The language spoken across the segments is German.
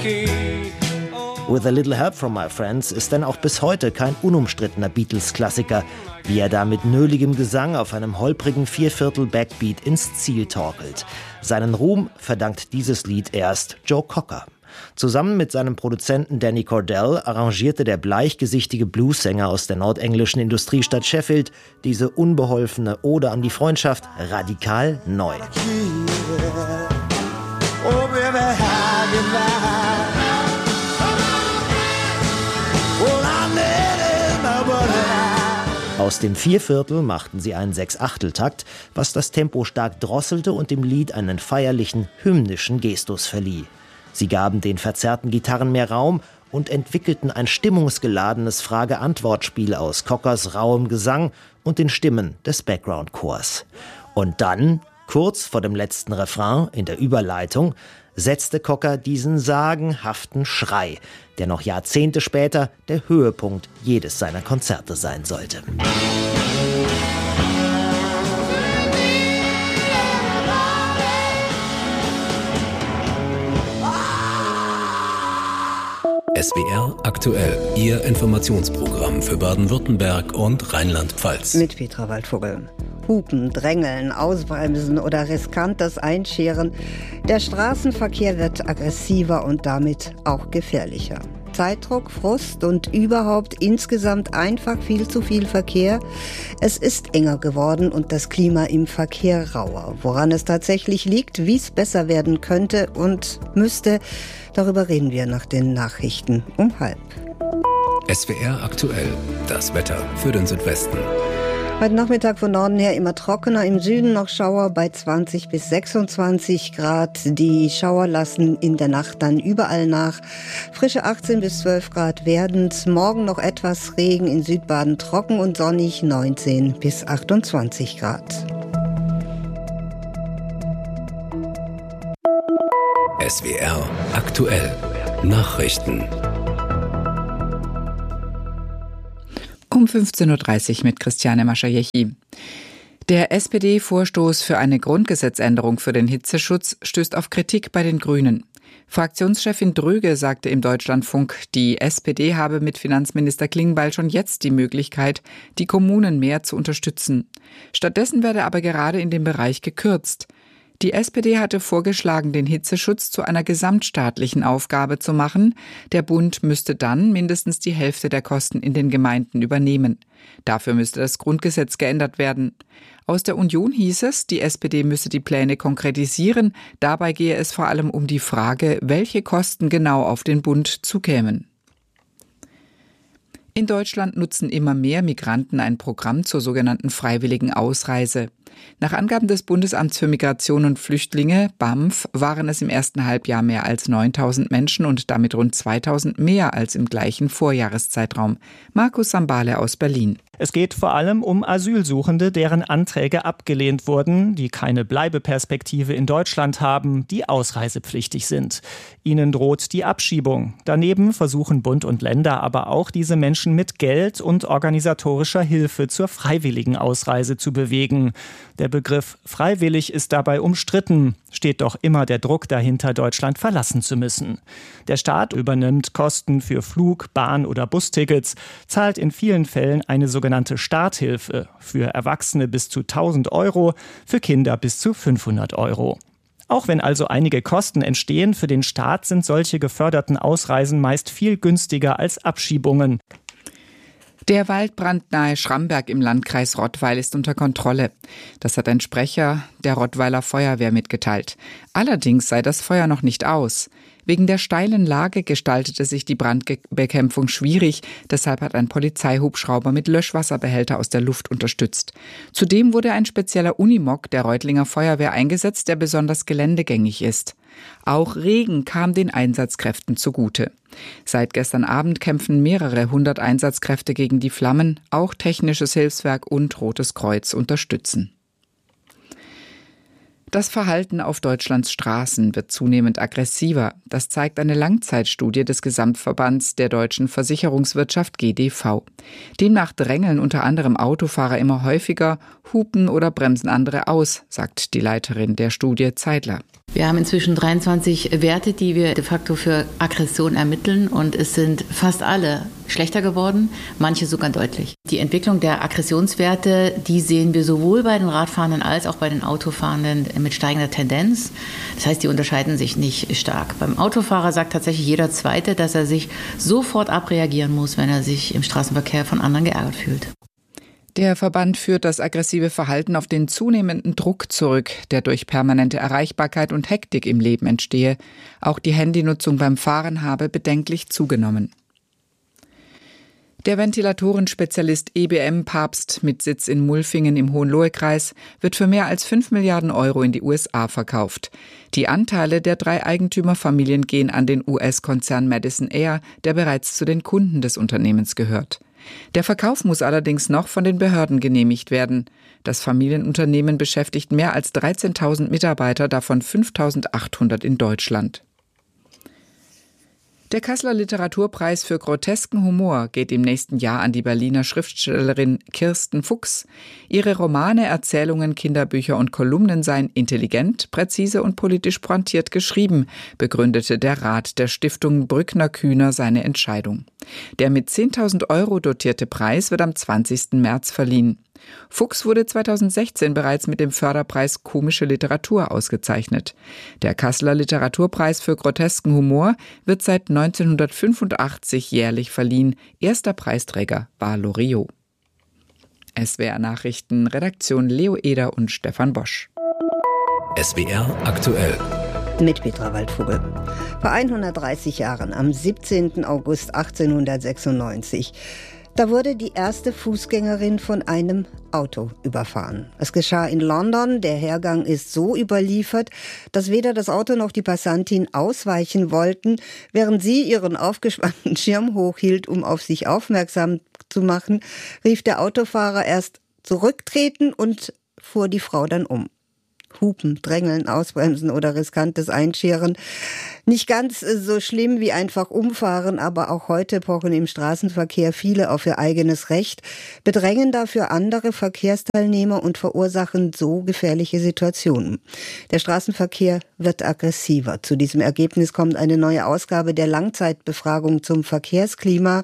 With a Little Help from My Friends ist denn auch bis heute kein unumstrittener Beatles-Klassiker, wie er da mit nöligem Gesang auf einem holprigen Vierviertel-Backbeat ins Ziel torkelt. Seinen Ruhm verdankt dieses Lied erst Joe Cocker. Zusammen mit seinem Produzenten Danny Cordell arrangierte der bleichgesichtige Bluessänger aus der nordenglischen Industriestadt Sheffield diese unbeholfene Ode an die Freundschaft radikal neu. Aus dem Vierviertel machten sie einen Sechsachteltakt, was das Tempo stark drosselte und dem Lied einen feierlichen, hymnischen Gestus verlieh. Sie gaben den verzerrten Gitarren mehr Raum und entwickelten ein stimmungsgeladenes Frage-Antwort-Spiel aus Cockers rauem Gesang und den Stimmen des Background-Chors. Und dann, kurz vor dem letzten Refrain in der Überleitung, setzte Cocker diesen sagenhaften Schrei, der noch Jahrzehnte später der Höhepunkt jedes seiner Konzerte sein sollte. SWR aktuell, Ihr Informationsprogramm für Baden-Württemberg und Rheinland-Pfalz. Mit Petra Waldvogel. Hupen, Drängeln, Ausbremsen oder riskantes Einscheren. Der Straßenverkehr wird aggressiver und damit auch gefährlicher. Zeitdruck, Frust und überhaupt insgesamt einfach viel zu viel Verkehr. Es ist enger geworden und das Klima im Verkehr rauer. Woran es tatsächlich liegt, wie es besser werden könnte und müsste, darüber reden wir nach den Nachrichten um 12:30. SWR aktuell, das Wetter für den Südwesten. Heute Nachmittag von Norden her immer trockener, im Süden noch Schauer bei 20 bis 26 Grad. Die Schauer lassen in der Nacht dann überall nach. Frische 18 bis 12 Grad werdend. Morgen noch etwas Regen, in Südbaden trocken und sonnig 19 bis 28 Grad. SWR aktuell, Nachrichten. Um 15.30 Uhr mit Christiane Maschajechi. Der SPD-Vorstoß für eine Grundgesetzänderung für den Hitzeschutz stößt auf Kritik bei den Grünen. Fraktionschefin Dröge sagte im Deutschlandfunk, die SPD habe mit Finanzminister Klingbeil schon jetzt die Möglichkeit, die Kommunen mehr zu unterstützen. Stattdessen werde aber gerade in dem Bereich gekürzt. Die SPD hatte vorgeschlagen, den Hitzeschutz zu einer gesamtstaatlichen Aufgabe zu machen. Der Bund müsste dann mindestens die Hälfte der Kosten in den Gemeinden übernehmen. Dafür müsste das Grundgesetz geändert werden. Aus der Union hieß es, die SPD müsse die Pläne konkretisieren. Dabei gehe es vor allem um die Frage, welche Kosten genau auf den Bund zukämen. In Deutschland nutzen immer mehr Migranten ein Programm zur sogenannten freiwilligen Ausreise. Nach Angaben des Bundesamts für Migration und Flüchtlinge, BAMF, waren es im ersten Halbjahr mehr als 9.000 Menschen und damit rund 2.000 mehr als im gleichen Vorjahreszeitraum. Markus Sambale aus Berlin. Es geht vor allem um Asylsuchende, deren Anträge abgelehnt wurden, die keine Bleibeperspektive in Deutschland haben, die ausreisepflichtig sind. Ihnen droht die Abschiebung. Daneben versuchen Bund und Länder aber auch, diese Menschen mit Geld und organisatorischer Hilfe zur freiwilligen Ausreise zu bewegen. Der Begriff freiwillig ist dabei umstritten, steht doch immer der Druck dahinter, Deutschland verlassen zu müssen. Der Staat übernimmt Kosten für Flug-, Bahn- oder Bustickets, zahlt in vielen Fällen eine sogenannte Starthilfe für Erwachsene bis zu 1.000 €, für Kinder bis zu 500 €. Auch wenn also einige Kosten entstehen, für den Staat sind solche geförderten Ausreisen meist viel günstiger als Abschiebungen. Der Waldbrand nahe Schramberg im Landkreis Rottweil ist unter Kontrolle. Das hat ein Sprecher der Rottweiler Feuerwehr mitgeteilt. Allerdings sei das Feuer noch nicht aus. Wegen der steilen Lage gestaltete sich die Brandbekämpfung schwierig. Deshalb hat ein Polizeihubschrauber mit Löschwasserbehälter aus der Luft unterstützt. Zudem wurde ein spezieller Unimog der Reutlinger Feuerwehr eingesetzt, der besonders geländegängig ist. Auch Regen kam den Einsatzkräften zugute. Seit gestern Abend kämpfen mehrere 100 Einsatzkräfte gegen die Flammen. Auch Technisches Hilfswerk und Rotes Kreuz unterstützen. Das Verhalten auf Deutschlands Straßen wird zunehmend aggressiver. Das zeigt eine Langzeitstudie des Gesamtverbands der deutschen Versicherungswirtschaft GDV. Demnach drängeln unter anderem Autofahrer immer häufiger, hupen oder bremsen andere aus, sagt die Leiterin der Studie Zeidler. Wir haben inzwischen 23 Werte, die wir de facto für Aggression ermitteln, und es sind fast alle schlechter geworden, manche sogar deutlich. Die Entwicklung der Aggressionswerte, die sehen wir sowohl bei den Radfahrenden als auch bei den Autofahrenden mit steigender Tendenz. Das heißt, die unterscheiden sich nicht stark. Beim Autofahrer sagt tatsächlich jeder Zweite, dass er sich sofort abreagieren muss, wenn er sich im Straßenverkehr von anderen geärgert fühlt. Der Verband führt das aggressive Verhalten auf den zunehmenden Druck zurück, der durch permanente Erreichbarkeit und Hektik im Leben entstehe. Auch die Handynutzung beim Fahren habe bedenklich zugenommen. Der Ventilatoren-Spezialist EBM Pabst mit Sitz in Mulfingen im Hohenlohe-Kreis wird für mehr als 5 Milliarden Euro in die USA verkauft. Die Anteile der 3 Eigentümerfamilien gehen an den US-Konzern Madison Air, der bereits zu den Kunden des Unternehmens gehört. Der Verkauf muss allerdings noch von den Behörden genehmigt werden. Das Familienunternehmen beschäftigt mehr als 13.000 Mitarbeiter, davon 5.800 in Deutschland. Der Kasseler Literaturpreis für grotesken Humor geht im nächsten Jahr an die Berliner Schriftstellerin Kirsten Fuchs. Ihre Romane, Erzählungen, Kinderbücher und Kolumnen seien intelligent, präzise und politisch pointiert geschrieben, begründete der Rat der Stiftung Brückner-Kühner seine Entscheidung. Der mit 10.000 Euro dotierte Preis wird am 20. März verliehen. Fuchs wurde 2016 bereits mit dem Förderpreis Komische Literatur ausgezeichnet. Der Kasseler Literaturpreis für grotesken Humor wird seit 1985 jährlich verliehen. Erster Preisträger war Loriot. SWR Nachrichten, Redaktion Leo Eder und Stefan Bosch. SWR aktuell. Mit Petra Waldvogel. Vor 130 Jahren, am 17. August 1896, da wurde die erste Fußgängerin von einem Auto überfahren. Es geschah in London. Der Hergang ist so überliefert, dass weder das Auto noch die Passantin ausweichen wollten, während sie ihren aufgespannten Schirm hochhielt, um auf sich aufmerksam zu machen, rief der Autofahrer erst zurücktreten und fuhr die Frau dann um. Hupen, Drängeln, Ausbremsen oder riskantes Einscheren. Nicht ganz so schlimm wie einfach umfahren, aber auch heute pochen im Straßenverkehr viele auf ihr eigenes Recht, bedrängen dafür andere Verkehrsteilnehmer und verursachen so gefährliche Situationen. Der Straßenverkehr wird aggressiver. Zu diesem Ergebnis kommt eine neue Ausgabe der Langzeitbefragung zum Verkehrsklima.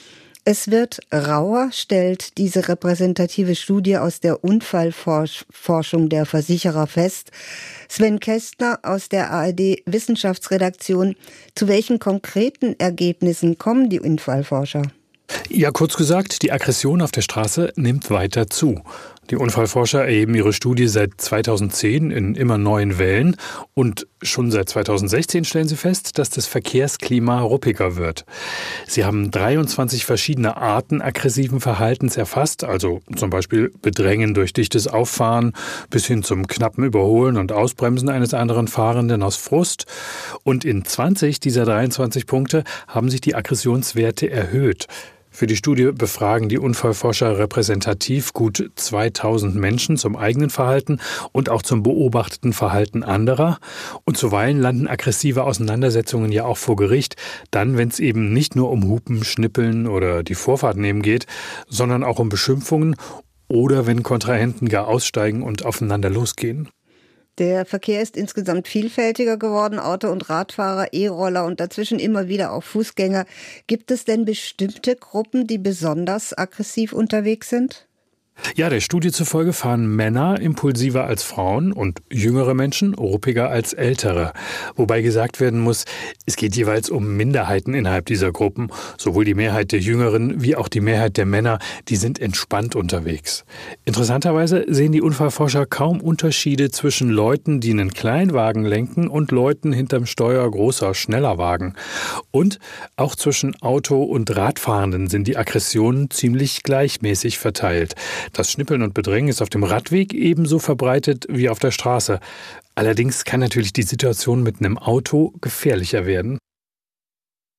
Es wird rauer, stellt diese repräsentative Studie aus der Unfallforschung der Versicherer fest. Sven Kästner aus der ARD-Wissenschaftsredaktion. Zu welchen konkreten Ergebnissen kommen die Unfallforscher? Ja, kurz gesagt, die Aggression auf der Straße nimmt weiter zu. Die Unfallforscher erheben ihre Studie seit 2010 in immer neuen Wellen und schon seit 2016 stellen sie fest, dass das Verkehrsklima ruppiger wird. Sie haben 23 verschiedene Arten aggressiven Verhaltens erfasst, also zum Beispiel Bedrängen durch dichtes Auffahren bis hin zum knappen Überholen und Ausbremsen eines anderen Fahrenden aus Frust. Und in 20 dieser 23 Punkte haben sich die Aggressionswerte erhöht. Für die Studie befragen die Unfallforscher repräsentativ gut 2000 Menschen zum eigenen Verhalten und auch zum beobachteten Verhalten anderer. Und zuweilen landen aggressive Auseinandersetzungen ja auch vor Gericht, dann, wenn es eben nicht nur um Hupen, Schnippeln oder die Vorfahrt nehmen geht, sondern auch um Beschimpfungen oder wenn Kontrahenten gar aussteigen und aufeinander losgehen. Der Verkehr ist insgesamt vielfältiger geworden, Auto- und Radfahrer, E-Roller und dazwischen immer wieder auch Fußgänger. Gibt es denn bestimmte Gruppen, die besonders aggressiv unterwegs sind? Ja, der Studie zufolge fahren Männer impulsiver als Frauen und jüngere Menschen ruppiger als ältere. Wobei gesagt werden muss, es geht jeweils um Minderheiten innerhalb dieser Gruppen. Sowohl die Mehrheit der Jüngeren wie auch die Mehrheit der Männer, die sind entspannt unterwegs. Interessanterweise sehen die Unfallforscher kaum Unterschiede zwischen Leuten, die einen Kleinwagen lenken und Leuten hinterm Steuer großer, schneller Wagen. Und auch zwischen Auto- und Radfahrenden sind die Aggressionen ziemlich gleichmäßig verteilt. Das Schnippeln und Bedrängen ist auf dem Radweg ebenso verbreitet wie auf der Straße. Allerdings kann natürlich die Situation mit einem Auto gefährlicher werden.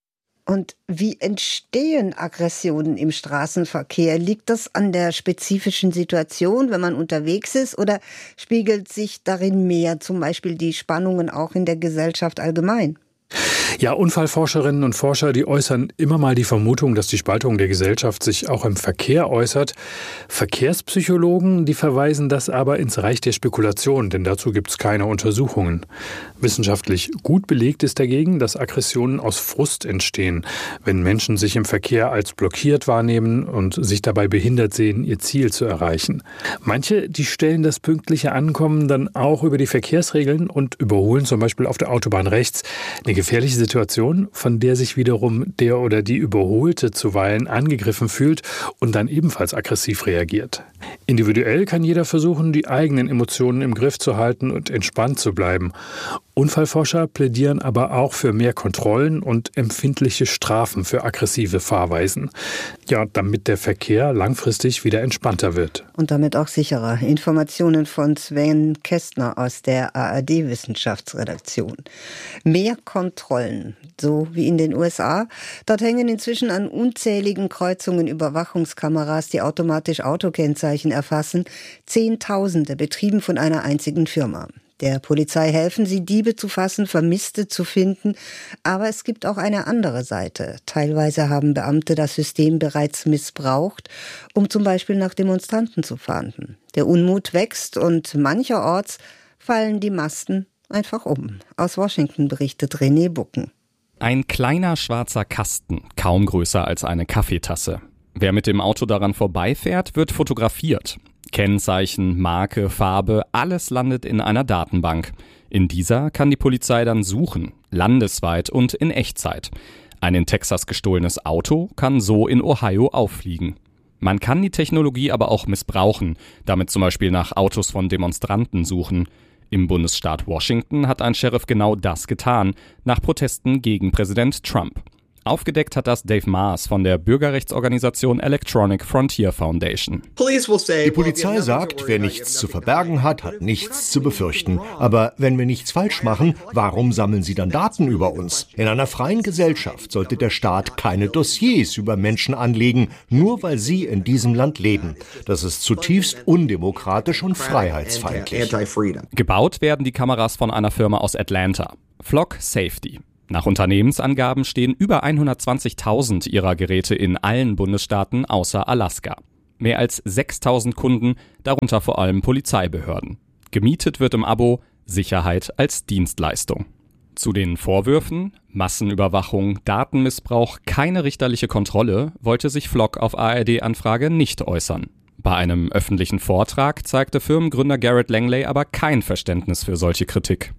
Und wie entstehen Aggressionen im Straßenverkehr? Liegt das an der spezifischen Situation, wenn man unterwegs ist, oder spiegelt sich darin mehr, zum Beispiel die Spannungen auch in der Gesellschaft allgemein? Ja, Unfallforscherinnen und Forscher, die äußern immer mal die Vermutung, dass die Spaltung der Gesellschaft sich auch im Verkehr äußert. Verkehrspsychologen, die verweisen das aber ins Reich der Spekulation, denn dazu gibt es keine Untersuchungen. Wissenschaftlich gut belegt ist dagegen, dass Aggressionen aus Frust entstehen, wenn Menschen sich im Verkehr als blockiert wahrnehmen und sich dabei behindert sehen, ihr Ziel zu erreichen. Manche, die stellen das pünktliche Ankommen dann auch über die Verkehrsregeln und überholen zum Beispiel auf der Autobahn rechts. Eine gefährliche Situation, von der sich wiederum der oder die Überholte zuweilen angegriffen fühlt und dann ebenfalls aggressiv reagiert. Individuell kann jeder versuchen, die eigenen Emotionen im Griff zu halten und entspannt zu bleiben. Unfallforscher plädieren aber auch für mehr Kontrollen und empfindliche Strafen für aggressive Fahrweisen. Ja, damit der Verkehr langfristig wieder entspannter wird. Und damit auch sicherer. Informationen von Sven Kästner aus der ARD-Wissenschaftsredaktion. Mehr Kontrollen, so wie in den USA. Dort hängen inzwischen an unzähligen Kreuzungen Überwachungskameras, die automatisch Autokennzeichen erfassen. Zehntausende, betrieben von einer einzigen Firma. Der Polizei helfen sie, Diebe zu fassen, Vermisste zu finden. Aber es gibt auch eine andere Seite. Teilweise haben Beamte das System bereits missbraucht, um zum Beispiel nach Demonstranten zu fahnden. Der Unmut wächst und mancherorts fallen die Masten einfach um. Aus Washington berichtet René Bucken. Ein kleiner schwarzer Kasten, kaum größer als eine Kaffeetasse. Wer mit dem Auto daran vorbeifährt, wird fotografiert. Kennzeichen, Marke, Farbe, alles landet in einer Datenbank. In dieser kann die Polizei dann suchen, landesweit und in Echtzeit. Ein in Texas gestohlenes Auto kann so in Ohio auffliegen. Man kann die Technologie aber auch missbrauchen, damit zum Beispiel nach Autos von Demonstranten suchen. Im Bundesstaat Washington hat ein Sheriff genau das getan, nach Protesten gegen Präsident Trump. Aufgedeckt hat das Dave Maas von der Bürgerrechtsorganisation Electronic Frontier Foundation. Die Polizei sagt, wer nichts zu verbergen hat, hat nichts zu befürchten. Aber wenn wir nichts falsch machen, warum sammeln sie dann Daten über uns? In einer freien Gesellschaft sollte der Staat keine Dossiers über Menschen anlegen, nur weil sie in diesem Land leben. Das ist zutiefst undemokratisch und freiheitsfeindlich. Gebaut werden die Kameras von einer Firma aus Atlanta, Flock Safety. Nach Unternehmensangaben stehen über 120.000 ihrer Geräte in allen Bundesstaaten außer Alaska. Mehr als 6.000 Kunden, darunter vor allem Polizeibehörden. Gemietet wird im Abo Sicherheit als Dienstleistung. Zu den Vorwürfen, Massenüberwachung, Datenmissbrauch, keine richterliche Kontrolle, wollte sich Flock auf ARD-Anfrage nicht äußern. Bei einem öffentlichen Vortrag zeigte Firmengründer Garrett Langley aber kein Verständnis für solche Kritik.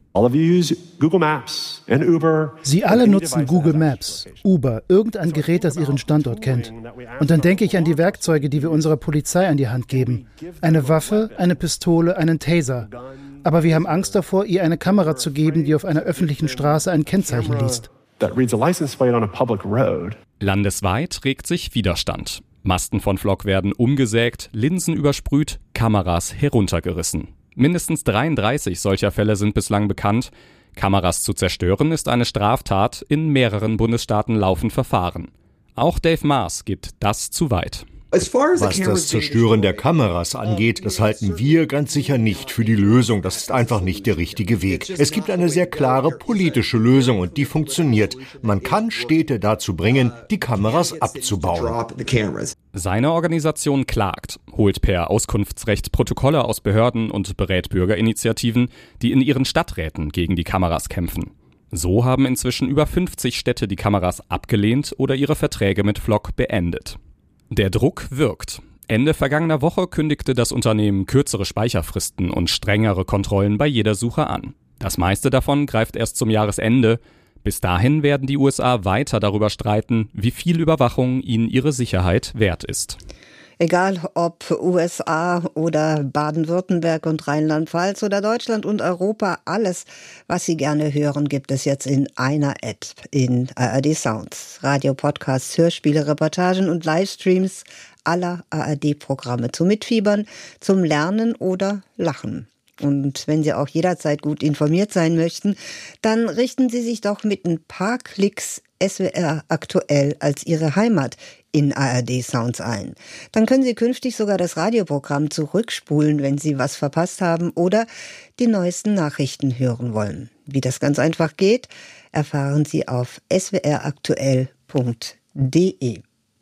Sie alle nutzen Google Maps, Uber, irgendein Gerät, das Ihren Standort kennt. Und dann denke ich an die Werkzeuge, die wir unserer Polizei an die Hand geben. Eine Waffe, eine Pistole, einen Taser. Aber wir haben Angst davor, ihr eine Kamera zu geben, die auf einer öffentlichen Straße ein Kennzeichen liest. Landesweit regt sich Widerstand. Masten von Flock werden umgesägt, Linsen übersprüht, Kameras heruntergerissen. Mindestens 33 solcher Fälle sind bislang bekannt. Kameras zu zerstören ist eine Straftat. In mehreren Bundesstaaten laufen Verfahren. Auch Dave Maas geht das zu weit. Was das Zerstören der Kameras angeht, das halten wir ganz sicher nicht für die Lösung. Das ist einfach nicht der richtige Weg. Es gibt eine sehr klare politische Lösung und die funktioniert. Man kann Städte dazu bringen, die Kameras abzubauen. Seine Organisation klagt, holt per Auskunftsrecht Protokolle aus Behörden und berät Bürgerinitiativen, die in ihren Stadträten gegen die Kameras kämpfen. So haben inzwischen über 50 Städte die Kameras abgelehnt oder ihre Verträge mit Flock beendet. Der Druck wirkt. Ende vergangener Woche kündigte das Unternehmen kürzere Speicherfristen und strengere Kontrollen bei jeder Suche an. Das meiste davon greift erst zum Jahresende. Bis dahin werden die USA weiter darüber streiten, wie viel Überwachung ihnen ihre Sicherheit wert ist. Egal ob USA oder Baden-Württemberg und Rheinland-Pfalz oder Deutschland und Europa, alles, was Sie gerne hören, gibt es jetzt in einer App in ARD Sounds. Radio, Podcasts, Hörspiele, Reportagen und Livestreams aller ARD-Programme zum Mitfiebern, zum Lernen oder Lachen. Und wenn Sie auch jederzeit gut informiert sein möchten, dann richten Sie sich doch mit ein paar Klicks SWR aktuell als Ihre Heimat in ARD Sounds ein. Dann können Sie künftig sogar das Radioprogramm zurückspulen, wenn Sie was verpasst haben oder die neuesten Nachrichten hören wollen. Wie das ganz einfach geht, erfahren Sie auf swraktuell.de.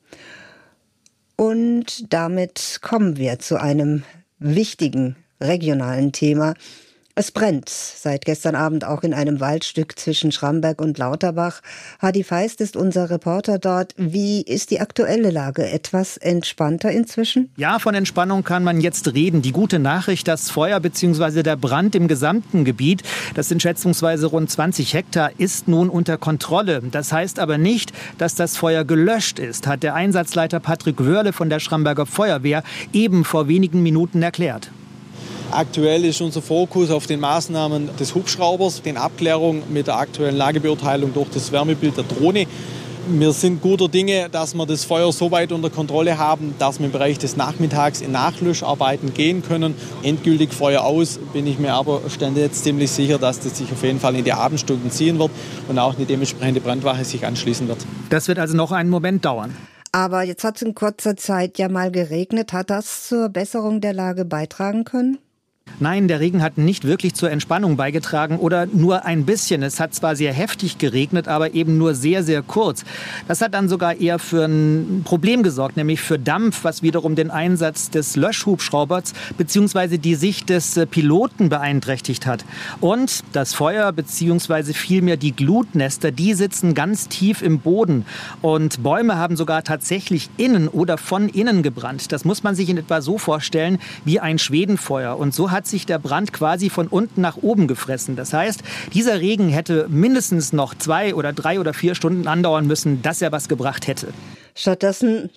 Und damit kommen wir zu einem wichtigen regionalen Thema. Es brennt seit gestern Abend auch in einem Waldstück zwischen Schramberg und Lauterbach. Hadi Feist ist unser Reporter dort. Wie ist die aktuelle Lage? Etwas entspannter inzwischen? Ja, von Entspannung kann man jetzt reden. Die gute Nachricht, das Feuer bzw. der Brand im gesamten Gebiet, das sind schätzungsweise rund 20 Hektar, ist nun unter Kontrolle. Das heißt aber nicht, dass das Feuer gelöscht ist, hat der Einsatzleiter Patrick Wörle von der Schramberger Feuerwehr eben vor wenigen Minuten erklärt. Aktuell ist unser Fokus auf den Maßnahmen des Hubschraubers, den Abklärungen mit der aktuellen Lagebeurteilung durch das Wärmebild der Drohne. Wir sind guter Dinge, dass wir das Feuer so weit unter Kontrolle haben, dass wir im Bereich des Nachmittags in Nachlöscharbeiten gehen können. Endgültig Feuer aus, bin ich mir aber jetzt ziemlich sicher, dass das sich auf jeden Fall in die Abendstunden ziehen wird und auch eine dementsprechende Brandwache sich anschließen wird. Das wird also noch einen Moment dauern. Aber jetzt hat es in kurzer Zeit ja mal geregnet. Hat das zur Besserung der Lage beitragen können? Nein, der Regen hat nicht wirklich zur Entspannung beigetragen oder nur ein bisschen. Es hat zwar sehr heftig geregnet, aber eben nur sehr, sehr kurz. Das hat dann sogar eher für ein Problem gesorgt, nämlich für Dampf, was wiederum den Einsatz des Löschhubschraubers bzw. die Sicht des Piloten beeinträchtigt hat. Und das Feuer bzw. vielmehr die Glutnester, die sitzen ganz tief im Boden. Und Bäume haben sogar tatsächlich innen oder von innen gebrannt. Das muss man sich in etwa so vorstellen wie ein Schwedenfeuer. Und so hat sich der Brand quasi von unten nach oben gefressen. Das heißt, dieser Regen hätte mindestens noch 2 oder 3 oder 4 Stunden andauern müssen, dass er was gebracht hätte. Stattdessen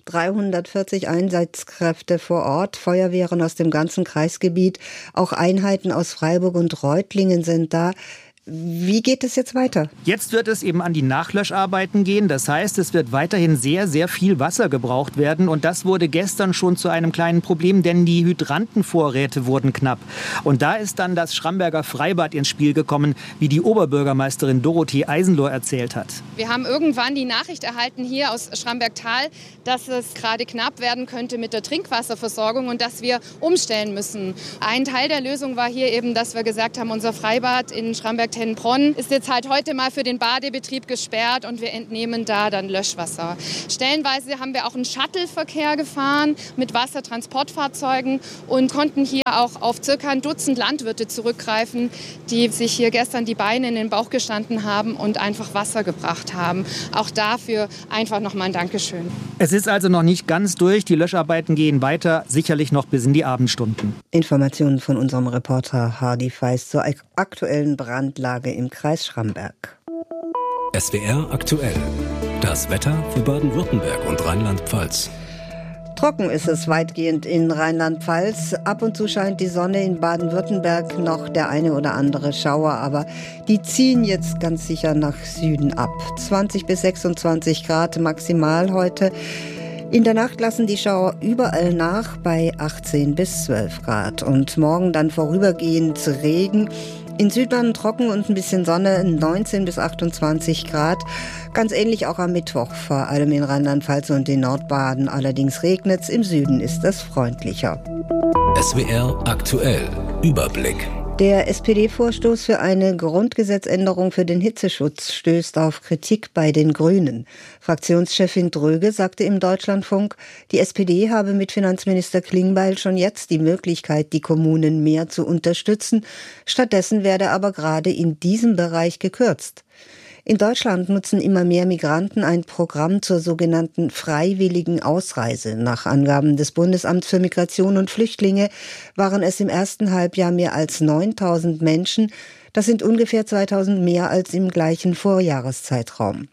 340 Einsatzkräfte vor Ort, Feuerwehren aus dem ganzen Kreisgebiet, auch Einheiten aus Freiburg und Reutlingen sind da. Wie geht es jetzt weiter? Jetzt wird es eben an die Nachlöscharbeiten gehen. Das heißt, es wird weiterhin sehr, sehr viel Wasser gebraucht werden. Und das wurde gestern schon zu einem kleinen Problem, denn die Hydrantenvorräte wurden knapp. Und da ist dann das Schramberger Freibad ins Spiel gekommen, wie die Oberbürgermeisterin Dorothee Eisenlohr erzählt hat. Wir haben irgendwann die Nachricht erhalten hier aus Schramberg-Tal, dass es gerade knapp werden könnte mit der Trinkwasserversorgung und dass wir umstellen müssen. Ein Teil der Lösung war hier eben, dass wir gesagt haben, unser Freibad in Schramberg-Tennenbronn ist jetzt halt heute mal für den Badebetrieb gesperrt und wir entnehmen da dann Löschwasser. Stellenweise haben wir auch einen Shuttle-Verkehr gefahren mit Wassertransportfahrzeugen und konnten hier auch auf circa ein Dutzend Landwirte zurückgreifen, die sich hier gestern die Beine in den Bauch gestanden haben und einfach Wasser gebracht haben. Auch dafür einfach nochmal ein Dankeschön. Es ist also noch nicht ganz durch. Die Löscharbeiten gehen weiter, sicherlich noch bis in die Abendstunden. Informationen von unserem Reporter Hadi Feist zur aktuellen Brandlage im Kreis Schramberg. SWR aktuell. Das Wetter für Baden-Württemberg und Rheinland-Pfalz. Trocken ist es weitgehend in Rheinland-Pfalz. Ab und zu scheint die Sonne, in Baden-Württemberg noch der eine oder andere Schauer, aber die ziehen jetzt ganz sicher nach Süden ab. 20 bis 26 Grad maximal heute. In der Nacht lassen die Schauer überall nach bei 18 bis 12 Grad. Und morgen dann vorübergehend Regen. In Südbaden trocken und ein bisschen Sonne, 19 bis 28 Grad. Ganz ähnlich auch am Mittwoch, vor allem in Rheinland-Pfalz und in Nordbaden. Allerdings regnet es, im Süden ist es freundlicher. SWR aktuell. Überblick. Der SPD-Vorstoß für eine Grundgesetzänderung für den Hitzeschutz stößt auf Kritik bei den Grünen. Fraktionschefin Dröge sagte im Deutschlandfunk, die SPD habe mit Finanzminister Klingbeil schon jetzt die Möglichkeit, die Kommunen mehr zu unterstützen. Stattdessen werde aber gerade in diesem Bereich gekürzt. In Deutschland nutzen immer mehr Migranten ein Programm zur sogenannten freiwilligen Ausreise. Nach Angaben des Bundesamts für Migration und Flüchtlinge waren es im ersten Halbjahr mehr als 9.000 Menschen. Das sind ungefähr 2.000 mehr als im gleichen Vorjahreszeitraum.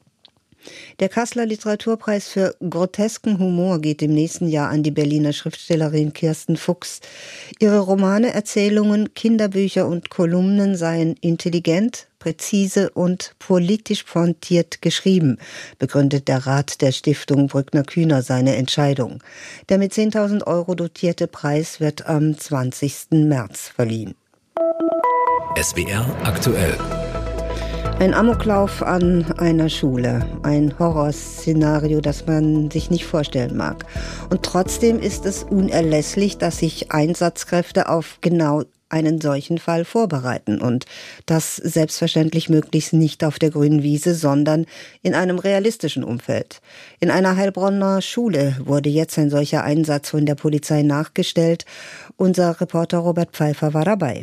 Der Kasseler Literaturpreis für grotesken Humor geht im nächsten Jahr an die Berliner Schriftstellerin Kirsten Fuchs. Ihre Romane, Erzählungen, Kinderbücher und Kolumnen seien intelligent, präzise und politisch pointiert geschrieben, begründet der Rat der Stiftung Brückner-Kühner seine Entscheidung. Der mit 10.000 € dotierte Preis wird am 20. März verliehen. SWR aktuell. Ein Amoklauf an einer Schule, ein Horrorszenario, das man sich nicht vorstellen mag. Und trotzdem ist es unerlässlich, dass sich Einsatzkräfte auf genau einen solchen Fall vorbereiten und das selbstverständlich möglichst nicht auf der grünen Wiese, sondern in einem realistischen Umfeld. In einer Heilbronner Schule wurde jetzt ein solcher Einsatz von der Polizei nachgestellt. Unser Reporter Robert Pfeiffer war dabei.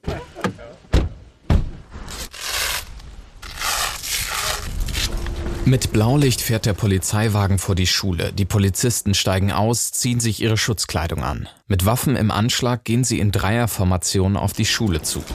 Mit Blaulicht fährt der Polizeiwagen vor die Schule. Die Polizisten steigen aus, ziehen sich ihre Schutzkleidung an. Mit Waffen im Anschlag gehen sie in Dreierformation auf die Schule zu.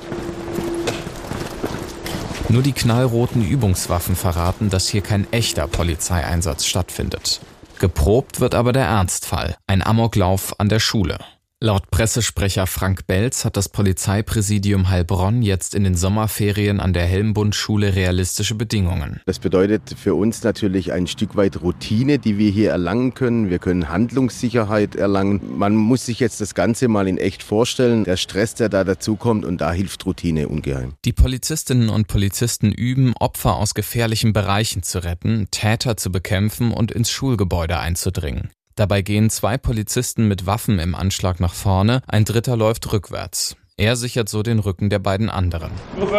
Nur die knallroten Übungswaffen verraten, dass hier kein echter Polizeieinsatz stattfindet. Geprobt wird aber der Ernstfall, ein Amoklauf an der Schule. Laut Pressesprecher Frank Belz hat das Polizeipräsidium Heilbronn jetzt in den Sommerferien an der Helmbund-Schule realistische Bedingungen. Das bedeutet für uns natürlich ein Stück weit Routine, die wir hier erlangen können. Wir können Handlungssicherheit erlangen. Man muss sich jetzt das Ganze mal in echt vorstellen. Der Stress, der da dazukommt, und da hilft Routine ungeheim. Die Polizistinnen und Polizisten üben, Opfer aus gefährlichen Bereichen zu retten, Täter zu bekämpfen und ins Schulgebäude einzudringen. Dabei gehen 2 Polizisten mit Waffen im Anschlag nach vorne, ein dritter läuft rückwärts. Er sichert so den Rücken der beiden anderen.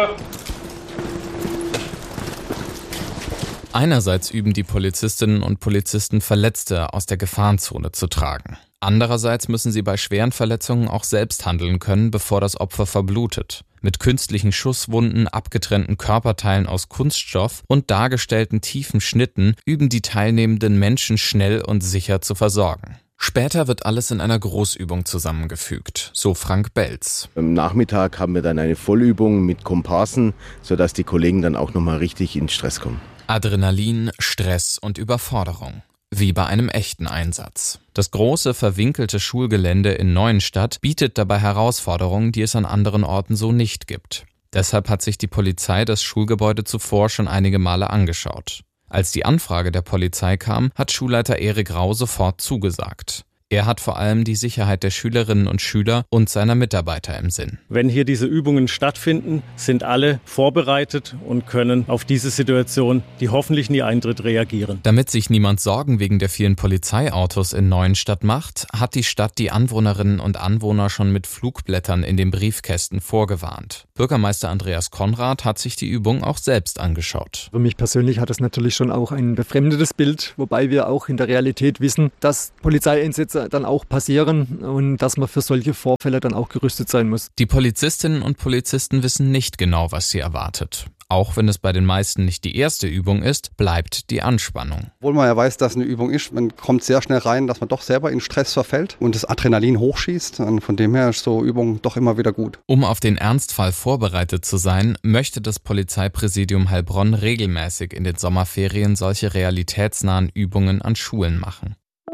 Einerseits üben die Polizistinnen und Polizisten, Verletzte aus der Gefahrenzone zu tragen. Andererseits müssen sie bei schweren Verletzungen auch selbst handeln können, bevor das Opfer verblutet. Mit künstlichen Schusswunden, abgetrennten Körperteilen aus Kunststoff und dargestellten tiefen Schnitten üben die teilnehmenden Menschen schnell und sicher zu versorgen. Später wird alles in einer Großübung zusammengefügt, so Frank Belz. Am Nachmittag haben wir dann eine Vollübung mit Komparsen, sodass die Kollegen dann auch nochmal richtig in Stress kommen. Adrenalin, Stress und Überforderung. Wie bei einem echten Einsatz. Das große, verwinkelte Schulgelände in Neuenstadt bietet dabei Herausforderungen, die es an anderen Orten so nicht gibt. Deshalb hat sich die Polizei das Schulgebäude zuvor schon einige Male angeschaut. Als die Anfrage der Polizei kam, hat Schulleiter Erik Rau sofort zugesagt. Er hat vor allem die Sicherheit der Schülerinnen und Schüler und seiner Mitarbeiter im Sinn. Wenn hier diese Übungen stattfinden, sind alle vorbereitet und können auf diese Situation, die hoffentlich nie eintritt, reagieren. Damit sich niemand Sorgen wegen der vielen Polizeiautos in Neuenstadt macht, hat die Stadt die Anwohnerinnen und Anwohner schon mit Flugblättern in den Briefkästen vorgewarnt. Bürgermeister Andreas Konrad hat sich die Übung auch selbst angeschaut. Für mich persönlich hat es natürlich schon auch ein befremdetes Bild, wobei wir auch in der Realität wissen, dass Polizeieinsätze dann auch passieren und dass man für solche Vorfälle dann auch gerüstet sein muss. Die Polizistinnen und Polizisten wissen nicht genau, was sie erwartet. Auch wenn es bei den meisten nicht die erste Übung ist, bleibt die Anspannung. Obwohl man ja weiß, dass eine Übung ist, man kommt sehr schnell rein, dass man doch selber in Stress verfällt und das Adrenalin hochschießt. Und von dem her ist so Übung doch immer wieder gut. Um auf den Ernstfall vorbereitet zu sein, möchte das Polizeipräsidium Heilbronn regelmäßig in den Sommerferien solche realitätsnahen Übungen an Schulen machen.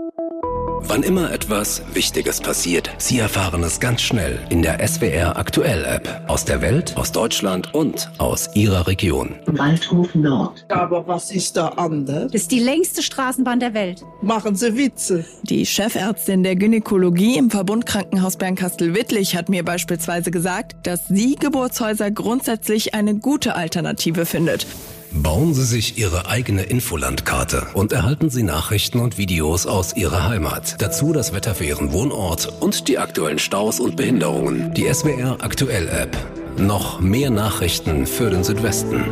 Wann immer etwas Wichtiges passiert, Sie erfahren es ganz schnell in der SWR Aktuell App. Aus der Welt, aus Deutschland und aus Ihrer Region. Waldhof Nord. Aber was ist da anders? Das ist die längste Straßenbahn der Welt. Machen Sie Witze. Die Chefärztin der Gynäkologie im Verbundkrankenhaus Bernkastel-Wittlich hat mir beispielsweise gesagt, dass sie Geburtshäuser grundsätzlich eine gute Alternative findet. Bauen Sie sich Ihre eigene Infolandkarte und erhalten Sie Nachrichten und Videos aus Ihrer Heimat. Dazu das Wetter für Ihren Wohnort und die aktuellen Staus und Behinderungen. Die SWR Aktuell App. Noch mehr Nachrichten für den Südwesten.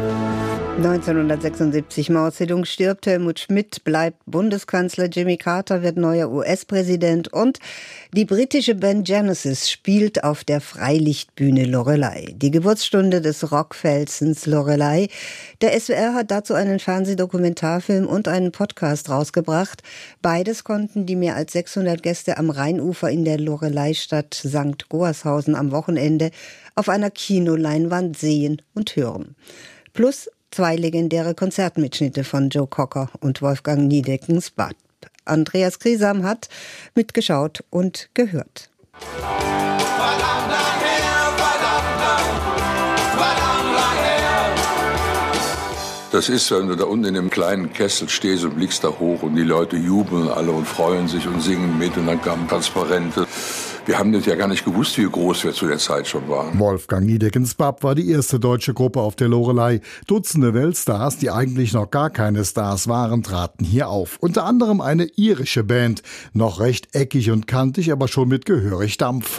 1976 Mao-Zedong stirbt, Helmut Schmidt bleibt Bundeskanzler, Jimmy Carter wird neuer US-Präsident und die britische Band Genesis spielt auf der Freilichtbühne Loreley. Die Geburtsstunde des Rockfelsens Loreley. Der SWR hat dazu einen Fernsehdokumentarfilm und einen Podcast rausgebracht. Beides konnten die mehr als 600 Gäste am Rheinufer in der Loreley-Stadt St. Goarshausen am Wochenende auf einer Kinoleinwand sehen und hören. Plus 2 legendäre Konzertmitschnitte von Joe Cocker und Wolfgang Niedeckens Bad. Andreas Griesam hat mitgeschaut und gehört. Das ist, wenn du da unten in dem kleinen Kessel stehst und blickst da hoch und die Leute jubeln alle und freuen sich und singen mit und dann kamen Transparente. Wir haben das ja gar nicht gewusst, wie groß wir zu der Zeit schon waren. Wolfgang Niedecken-Spapp war die erste deutsche Gruppe auf der Loreley. Dutzende Weltstars, die eigentlich noch gar keine Stars waren, traten hier auf. Unter anderem eine irische Band. Noch recht eckig und kantig, aber schon mit gehörig Dampf.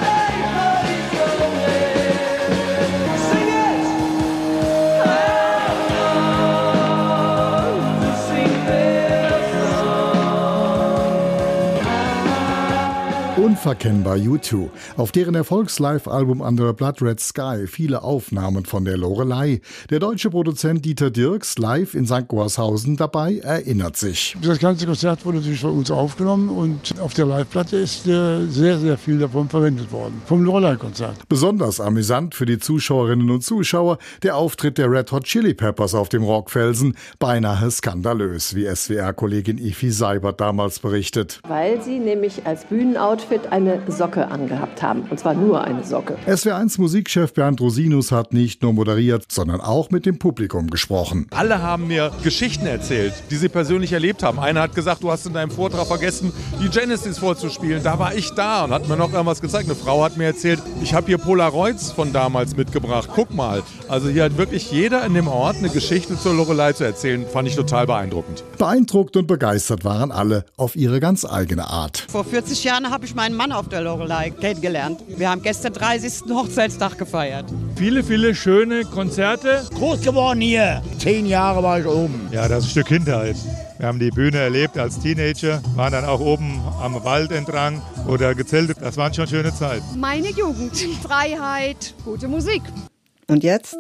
Unverkennbar U2, auf deren Erfolgs-Live-Album Under a Blood Red Sky viele Aufnahmen von der Loreley. Der deutsche Produzent Dieter Dirks, live in St. Goarshausen dabei, erinnert sich. Das ganze Konzert wurde natürlich von uns aufgenommen und auf der Live-Platte ist sehr, sehr viel davon verwendet worden, vom Loreley-Konzert. Besonders amüsant für die Zuschauerinnen und Zuschauer der Auftritt der Red Hot Chili Peppers auf dem Rockfelsen, beinahe skandalös, wie SWR-Kollegin Ifi Seibert damals berichtet. Weil sie nämlich als Bühnenoutfit eine Socke angehabt haben. Und zwar nur eine Socke. SWR1 Musikchef Bernd Rosinus hat nicht nur moderiert, sondern auch mit dem Publikum gesprochen. Alle haben mir Geschichten erzählt, die sie persönlich erlebt haben. Einer hat gesagt, du hast in deinem Vortrag vergessen, die Genesis vorzuspielen. Da war ich da und hat mir noch irgendwas gezeigt. Eine Frau hat mir erzählt, ich habe hier Polaroids von damals mitgebracht. Guck mal. Also hier hat wirklich jeder in dem Ort eine Geschichte zur Loreley zu erzählen. Fand ich total beeindruckend. Beeindruckt und begeistert waren alle auf ihre ganz eigene Art. Vor 40 Jahren habe ich meinen Mann auf der Loreley kennengelernt. Wir haben gestern 30. Hochzeitstag gefeiert. Viele schöne Konzerte. Groß geworden hier. 10 Jahre war ich oben. Ja, das ist ein Stück Kindheit. Wir haben die Bühne erlebt als Teenager, waren dann auch oben am Wald entlang oder gezeltet. Das waren schon schöne Zeiten. Meine Jugend. Freiheit, gute Musik. Und jetzt?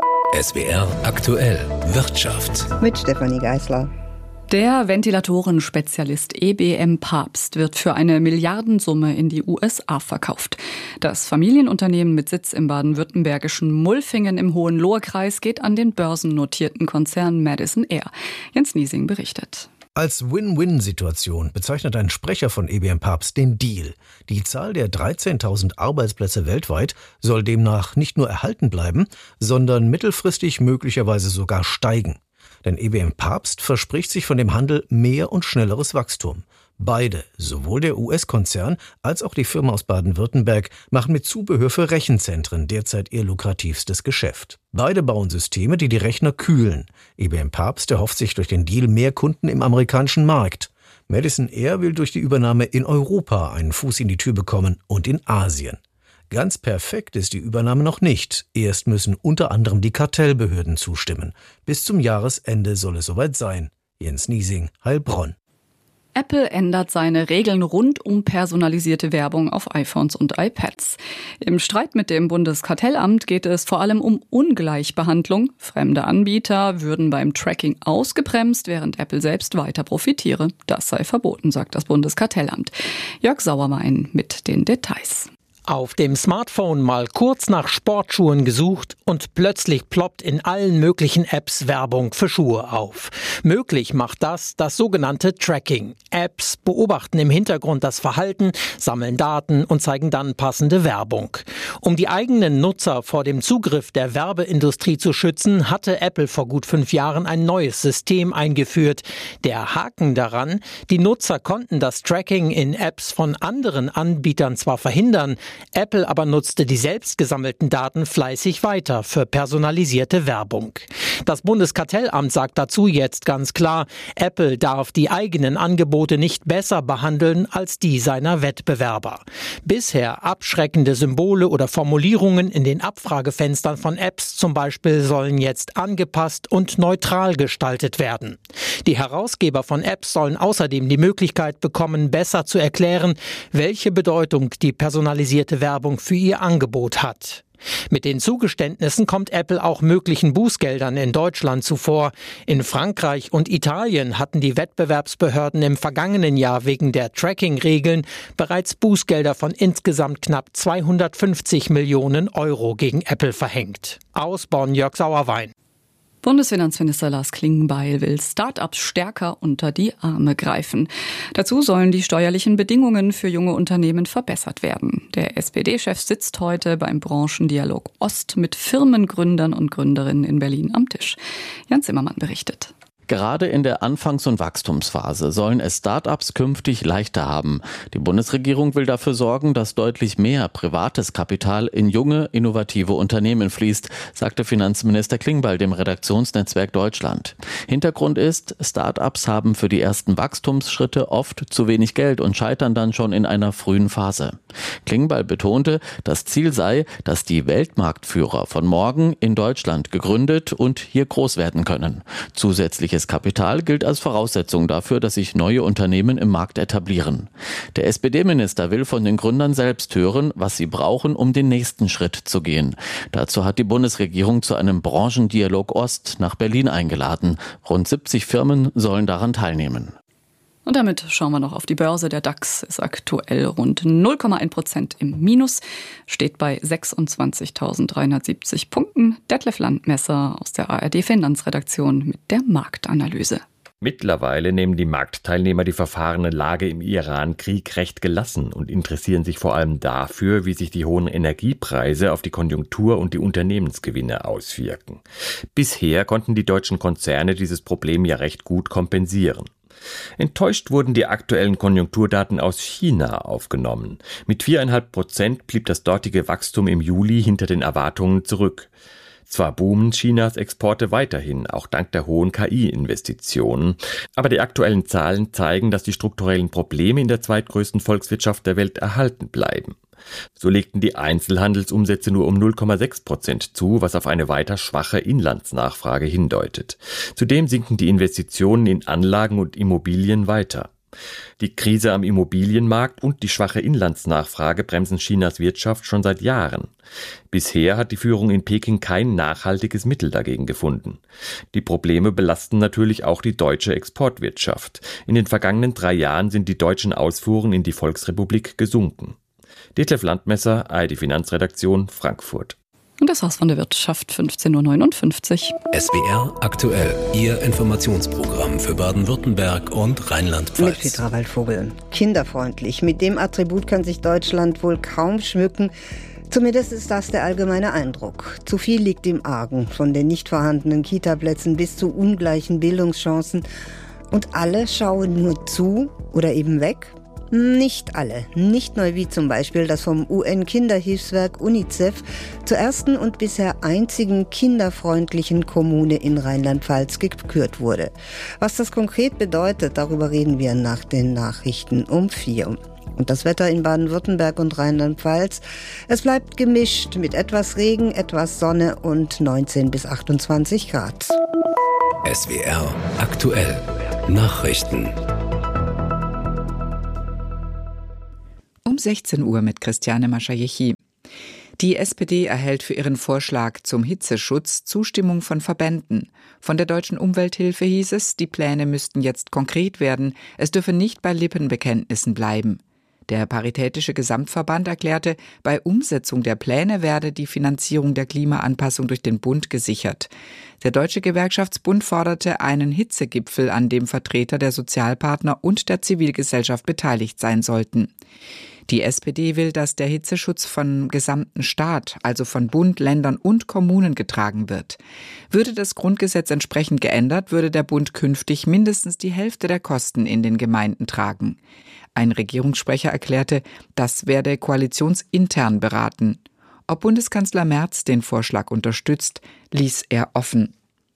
SWR aktuell Wirtschaft. Mit Stefanie Geisler. Der Ventilatoren-Spezialist EBM Papst wird für eine Milliardensumme in die USA verkauft. Das Familienunternehmen mit Sitz im baden-württembergischen Mulfingen im Hohenlohe-Kreis geht an den börsennotierten Konzern Madison Air. Jens Niesing berichtet. Als Win-Win-Situation bezeichnet ein Sprecher von EBM Papst den Deal. Die Zahl der 13.000 Arbeitsplätze weltweit soll demnach nicht nur erhalten bleiben, sondern mittelfristig möglicherweise sogar steigen. Denn EBM Papst verspricht sich von dem Handel mehr und schnelleres Wachstum. Beide, sowohl der US-Konzern als auch die Firma aus Baden-Württemberg, machen mit Zubehör für Rechenzentren derzeit ihr lukrativstes Geschäft. Beide bauen Systeme, die die Rechner kühlen. EBM Papst erhofft sich durch den Deal mehr Kunden im amerikanischen Markt. Madison Air will durch die Übernahme in Europa einen Fuß in die Tür bekommen und in Asien. Ganz perfekt ist die Übernahme noch nicht. Erst müssen unter anderem die Kartellbehörden zustimmen. Bis zum Jahresende soll es soweit sein. Jens Niesing, Heilbronn. Apple ändert seine Regeln rund um personalisierte Werbung auf iPhones und iPads. Im Streit mit dem Bundeskartellamt geht es vor allem um Ungleichbehandlung. Fremde Anbieter würden beim Tracking ausgebremst, während Apple selbst weiter profitiere. Das sei verboten, sagt das Bundeskartellamt. Jörg Sauerwein mit den Details. Auf dem Smartphone mal kurz nach Sportschuhen gesucht und plötzlich ploppt in allen möglichen Apps Werbung für Schuhe auf. Möglich macht das sogenannte Tracking. Apps beobachten im Hintergrund das Verhalten, sammeln Daten und zeigen dann passende Werbung. Um die eigenen Nutzer vor dem Zugriff der Werbeindustrie zu schützen, hatte Apple vor gut 5 Jahren ein neues System eingeführt. Der Haken daran: Die Nutzer konnten das Tracking in Apps von anderen Anbietern zwar verhindern, Apple aber nutzte die selbst gesammelten Daten fleißig weiter für personalisierte Werbung. Das Bundeskartellamt sagt dazu jetzt ganz klar, Apple darf die eigenen Angebote nicht besser behandeln als die seiner Wettbewerber. Bisher abschreckende Symbole oder Formulierungen in den Abfragefenstern von Apps zum Beispiel sollen jetzt angepasst und neutral gestaltet werden. Die Herausgeber von Apps sollen außerdem die Möglichkeit bekommen, besser zu erklären, welche Bedeutung die personalisierte Werbung für ihr Angebot hat. Mit den Zugeständnissen kommt Apple auch möglichen Bußgeldern in Deutschland zuvor. In Frankreich und Italien hatten die Wettbewerbsbehörden im vergangenen Jahr wegen der Tracking-Regeln bereits Bußgelder von insgesamt knapp 250 Millionen Euro gegen Apple verhängt. Aus Bonn, Jörg Sauerwein. Bundesfinanzminister Lars Klingbeil will Start-ups stärker unter die Arme greifen. Dazu sollen die steuerlichen Bedingungen für junge Unternehmen verbessert werden. Der SPD-Chef sitzt heute beim Branchendialog Ost mit Firmengründern und Gründerinnen in Berlin am Tisch. Jan Zimmermann berichtet. Gerade in der Anfangs- und Wachstumsphase sollen es Start-ups künftig leichter haben. Die Bundesregierung will dafür sorgen, dass deutlich mehr privates Kapital in junge, innovative Unternehmen fließt, sagte Finanzminister Klingbeil dem Redaktionsnetzwerk Deutschland. Hintergrund ist, Start-ups haben für die ersten Wachstumsschritte oft zu wenig Geld und scheitern dann schon in einer frühen Phase. Klingbeil betonte, das Ziel sei, dass die Weltmarktführer von morgen in Deutschland gegründet und hier groß werden können. Zusätzliches Kapital gilt als Voraussetzung dafür, dass sich neue Unternehmen im Markt etablieren. Der SPD-Minister will von den Gründern selbst hören, was sie brauchen, um den nächsten Schritt zu gehen. Dazu hat die Bundesregierung zu einem Branchendialog Ost nach Berlin eingeladen. Rund 70 Firmen sollen daran teilnehmen. Und damit schauen wir noch auf die Börse. Der DAX ist aktuell rund 0,1% im Minus, steht bei 26.370 Punkten. Detlef Landmesser aus der ARD-Finanzredaktion mit der Marktanalyse. Mittlerweile nehmen die Marktteilnehmer die verfahrene Lage im Iran-Krieg recht gelassen und interessieren sich vor allem dafür, wie sich die hohen Energiepreise auf die Konjunktur und die Unternehmensgewinne auswirken. Bisher konnten die deutschen Konzerne dieses Problem ja recht gut kompensieren. Enttäuscht wurden die aktuellen Konjunkturdaten aus China aufgenommen. Mit 4,5% blieb das dortige Wachstum im Juli hinter den Erwartungen zurück. Zwar boomen Chinas Exporte weiterhin, auch dank der hohen KI-Investitionen, aber die aktuellen Zahlen zeigen, dass die strukturellen Probleme in der zweitgrößten Volkswirtschaft der Welt erhalten bleiben. So legten die Einzelhandelsumsätze nur um 0,6% zu, was auf eine weiter schwache Inlandsnachfrage hindeutet. Zudem sinken die Investitionen in Anlagen und Immobilien weiter. Die Krise am Immobilienmarkt und die schwache Inlandsnachfrage bremsen Chinas Wirtschaft schon seit Jahren. Bisher hat die Führung in Peking kein nachhaltiges Mittel dagegen gefunden. Die Probleme belasten natürlich auch die deutsche Exportwirtschaft. In den vergangenen 3 Jahren sind die deutschen Ausfuhren in die Volksrepublik gesunken. Detlef Landmesser, ARD Finanzredaktion, Frankfurt. Und das war's von der Wirtschaft, 15.59 Uhr. SWR aktuell, Ihr Informationsprogramm für Baden-Württemberg und Rheinland-Pfalz. Mit Petra Waldvogel. Kinderfreundlich. Mit dem Attribut kann sich Deutschland wohl kaum schmücken. Zumindest ist das der allgemeine Eindruck. Zu viel liegt im Argen, von den nicht vorhandenen Kitaplätzen bis zu ungleichen Bildungschancen. Und alle schauen nur zu oder eben weg. Nicht alle. Nicht Neuwied zum Beispiel, das vom UN-Kinderhilfswerk UNICEF zur ersten und bisher einzigen kinderfreundlichen Kommune in Rheinland-Pfalz gekürt wurde. Was das konkret bedeutet, darüber reden wir nach den Nachrichten um 4. Und das Wetter in Baden-Württemberg und Rheinland-Pfalz. Es bleibt gemischt mit etwas Regen, etwas Sonne und 19 bis 28 Grad. SWR aktuell. Nachrichten. Um 16 Uhr mit Christiane Maschajechi. Die SPD erhält für ihren Vorschlag zum Hitzeschutz Zustimmung von Verbänden. Von der Deutschen Umwelthilfe hieß es, die Pläne müssten jetzt konkret werden. Es dürfe nicht bei Lippenbekenntnissen bleiben. Der Paritätische Gesamtverband erklärte, bei Umsetzung der Pläne werde die Finanzierung der Klimaanpassung durch den Bund gesichert. Der Deutsche Gewerkschaftsbund forderte einen Hitzegipfel, an dem Vertreter der Sozialpartner und der Zivilgesellschaft beteiligt sein sollten. Die SPD will, dass der Hitzeschutz vom gesamten Staat, also von Bund, Ländern und Kommunen getragen wird. Würde das Grundgesetz entsprechend geändert, würde der Bund künftig mindestens die Hälfte der Kosten in den Gemeinden tragen. Ein Regierungssprecher erklärte, das werde koalitionsintern beraten. Ob Bundeskanzler Merz den Vorschlag unterstützt, ließ er offen.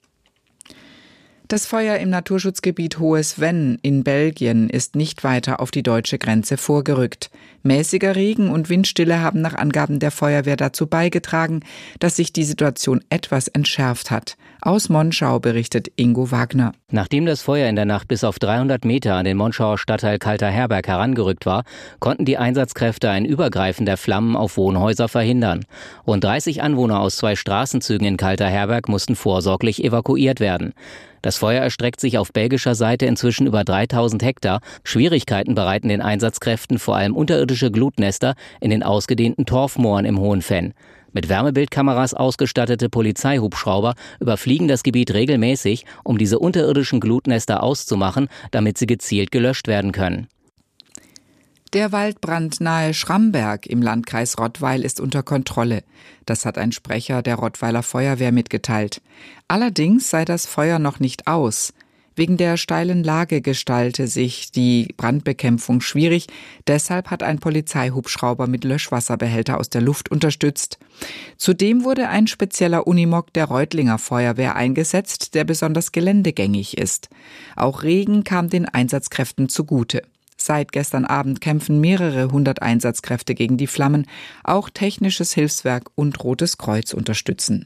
Das Feuer im Naturschutzgebiet Hohes Venn in Belgien ist nicht weiter auf die deutsche Grenze vorgerückt. Mäßiger Regen und Windstille haben nach Angaben der Feuerwehr dazu beigetragen, dass sich die Situation etwas entschärft hat. Aus Monschau berichtet Ingo Wagner. Nachdem das Feuer in der Nacht bis auf 300 Meter an den Monschauer Stadtteil Kalter Herberg herangerückt war, konnten die Einsatzkräfte ein Übergreifen der Flammen auf Wohnhäuser verhindern. Rund 30 Anwohner aus 2 Straßenzügen in Kalter Herberg mussten vorsorglich evakuiert werden. Das Feuer erstreckt sich auf belgischer Seite inzwischen über 3000 Hektar. Schwierigkeiten bereiten den Einsatzkräften vor allem unterirdische Glutnester in den ausgedehnten Torfmooren im Hohen Venn. Mit Wärmebildkameras ausgestattete Polizeihubschrauber überfliegen das Gebiet regelmäßig, um diese unterirdischen Glutnester auszumachen, damit sie gezielt gelöscht werden können. Der Waldbrand nahe Schramberg im Landkreis Rottweil ist unter Kontrolle. Das hat ein Sprecher der Rottweiler Feuerwehr mitgeteilt. Allerdings sei das Feuer noch nicht aus. Wegen der steilen Lage gestalte sich die Brandbekämpfung schwierig. Deshalb hat ein Polizeihubschrauber mit Löschwasserbehälter aus der Luft unterstützt. Zudem wurde ein spezieller Unimog der Reutlinger Feuerwehr eingesetzt, der besonders geländegängig ist. Auch Regen kam den Einsatzkräften zugute. Seit gestern Abend kämpfen mehrere 100 Einsatzkräfte gegen die Flammen. Auch Technisches Hilfswerk und Rotes Kreuz unterstützen.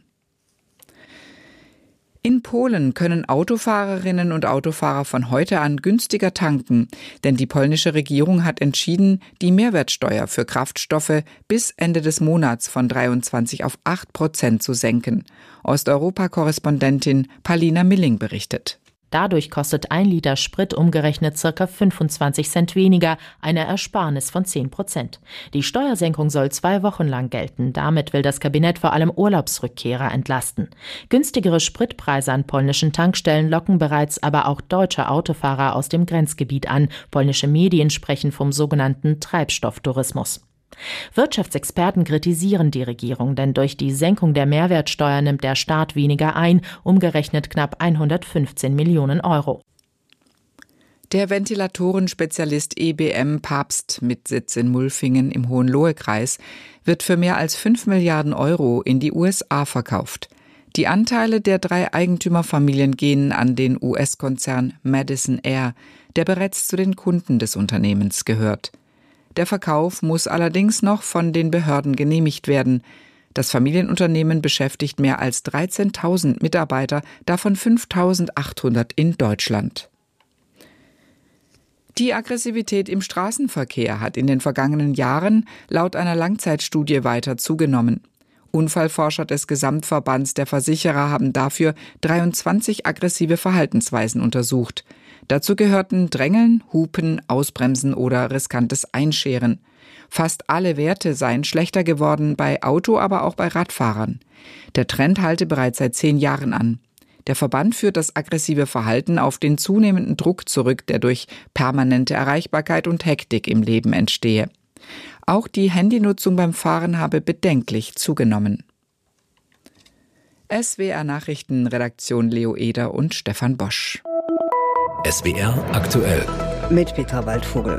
In Polen können Autofahrerinnen und Autofahrer von heute an günstiger tanken, denn die polnische Regierung hat entschieden, die Mehrwertsteuer für Kraftstoffe bis Ende des Monats von 23 auf 8% zu senken. Osteuropa-Korrespondentin Palina Milling berichtet. Dadurch kostet 1 Liter Sprit umgerechnet ca. 25 Cent weniger, eine Ersparnis von 10%. Die Steuersenkung soll 2 Wochen lang gelten. Damit will das Kabinett vor allem Urlaubsrückkehrer entlasten. Günstigere Spritpreise an polnischen Tankstellen locken bereits aber auch deutsche Autofahrer aus dem Grenzgebiet an. Polnische Medien sprechen vom sogenannten Treibstofftourismus. Wirtschaftsexperten kritisieren die Regierung, denn durch die Senkung der Mehrwertsteuer nimmt der Staat weniger ein, umgerechnet knapp 115 Millionen Euro. Der Ventilatorenspezialist EBM Pabst mit Sitz in Mulfingen im Hohenlohe-Kreis wird für mehr als 5 Milliarden Euro in die USA verkauft. Die Anteile der 3 Eigentümerfamilien gehen an den US-Konzern Madison Air, der bereits zu den Kunden des Unternehmens gehört. Der Verkauf muss allerdings noch von den Behörden genehmigt werden. Das Familienunternehmen beschäftigt mehr als 13.000 Mitarbeiter, davon 5.800 in Deutschland. Die Aggressivität im Straßenverkehr hat in den vergangenen Jahren laut einer Langzeitstudie weiter zugenommen. Unfallforscher des Gesamtverbands der Versicherer haben dafür 23 aggressive Verhaltensweisen untersucht. Dazu gehörten Drängeln, Hupen, Ausbremsen oder riskantes Einscheren. Fast alle Werte seien schlechter geworden, bei Auto, aber auch bei Radfahrern. Der Trend halte bereits seit 10 Jahren an. Der Verband führt das aggressive Verhalten auf den zunehmenden Druck zurück, der durch permanente Erreichbarkeit und Hektik im Leben entstehe. Auch die Handynutzung beim Fahren habe bedenklich zugenommen. SWR Nachrichten, Redaktion Leo Eder und Stefan Bosch. SWR aktuell. Mit Petra Waldvogel.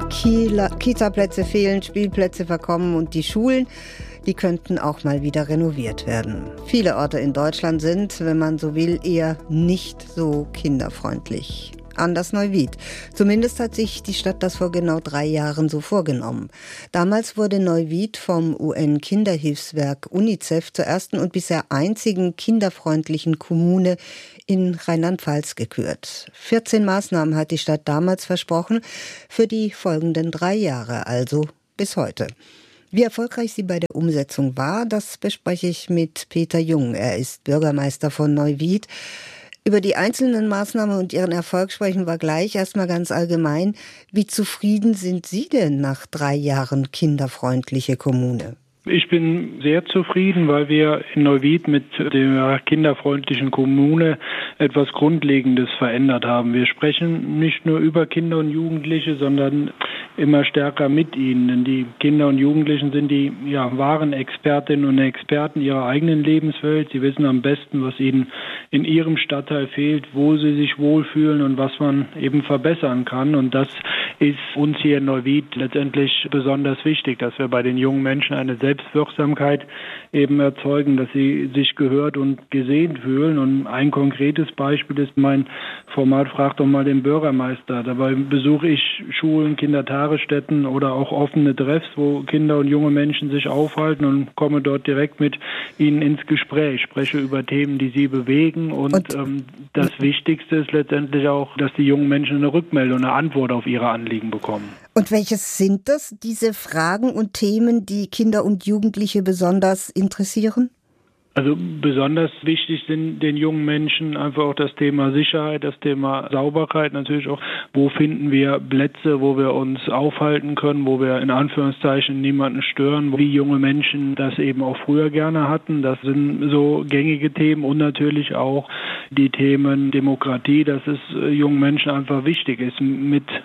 Kita-Plätze fehlen, Spielplätze verkommen und die Schulen, die könnten auch mal wieder renoviert werden. Viele Orte in Deutschland sind, wenn man so will, eher nicht so kinderfreundlich. Anders Neuwied. Zumindest hat sich die Stadt das vor genau 3 Jahren so vorgenommen. Damals wurde Neuwied vom UN-Kinderhilfswerk UNICEF zur ersten und bisher einzigen kinderfreundlichen Kommune in Rheinland-Pfalz gekürt. 14 Maßnahmen hat die Stadt damals versprochen, für die folgenden 3 Jahre, also bis heute. Wie erfolgreich sie bei der Umsetzung war, das bespreche ich mit Peter Jung. Er ist Bürgermeister von Neuwied. Über die einzelnen Maßnahmen und ihren Erfolg sprechen wir gleich. Erstmal ganz allgemein. Wie zufrieden sind Sie denn nach 3 Jahren kinderfreundliche Kommune? Ich bin sehr zufrieden, weil wir in Neuwied mit der kinderfreundlichen Kommune etwas Grundlegendes verändert haben. Wir sprechen nicht nur über Kinder und Jugendliche, sondern immer stärker mit ihnen. Denn die Kinder und Jugendlichen sind die wahren Expertinnen und Experten ihrer eigenen Lebenswelt. Sie wissen am besten, was ihnen in ihrem Stadtteil fehlt, wo sie sich wohlfühlen und was man eben verbessern kann. Und das ist uns hier in Neuwied letztendlich besonders wichtig, dass wir bei den jungen Menschen eine Selbstwirksamkeit eben erzeugen, dass sie sich gehört und gesehen fühlen. Und ein konkretes Beispiel ist mein Format Frag doch mal den Bürgermeister. Dabei besuche ich Schulen, Kindertagesstätten oder auch offene Treffs, wo Kinder und junge Menschen sich aufhalten und komme dort direkt mit ihnen ins Gespräch, spreche über Themen, die sie bewegen. Und das Wichtigste ist letztendlich auch, dass die jungen Menschen eine Rückmeldung, eine Antwort auf ihre Anliegen bekommen. Und welches sind das, diese Fragen und Themen, die Kinder und Jugendliche besonders interessieren? Also besonders wichtig sind den jungen Menschen einfach auch das Thema Sicherheit, das Thema Sauberkeit, natürlich auch, wo finden wir Plätze, wo wir uns aufhalten können, wo wir in Anführungszeichen niemanden stören, wie junge Menschen das eben auch früher gerne hatten. Das sind so gängige Themen und natürlich auch die Themen Demokratie, dass es jungen Menschen einfach wichtig ist, mit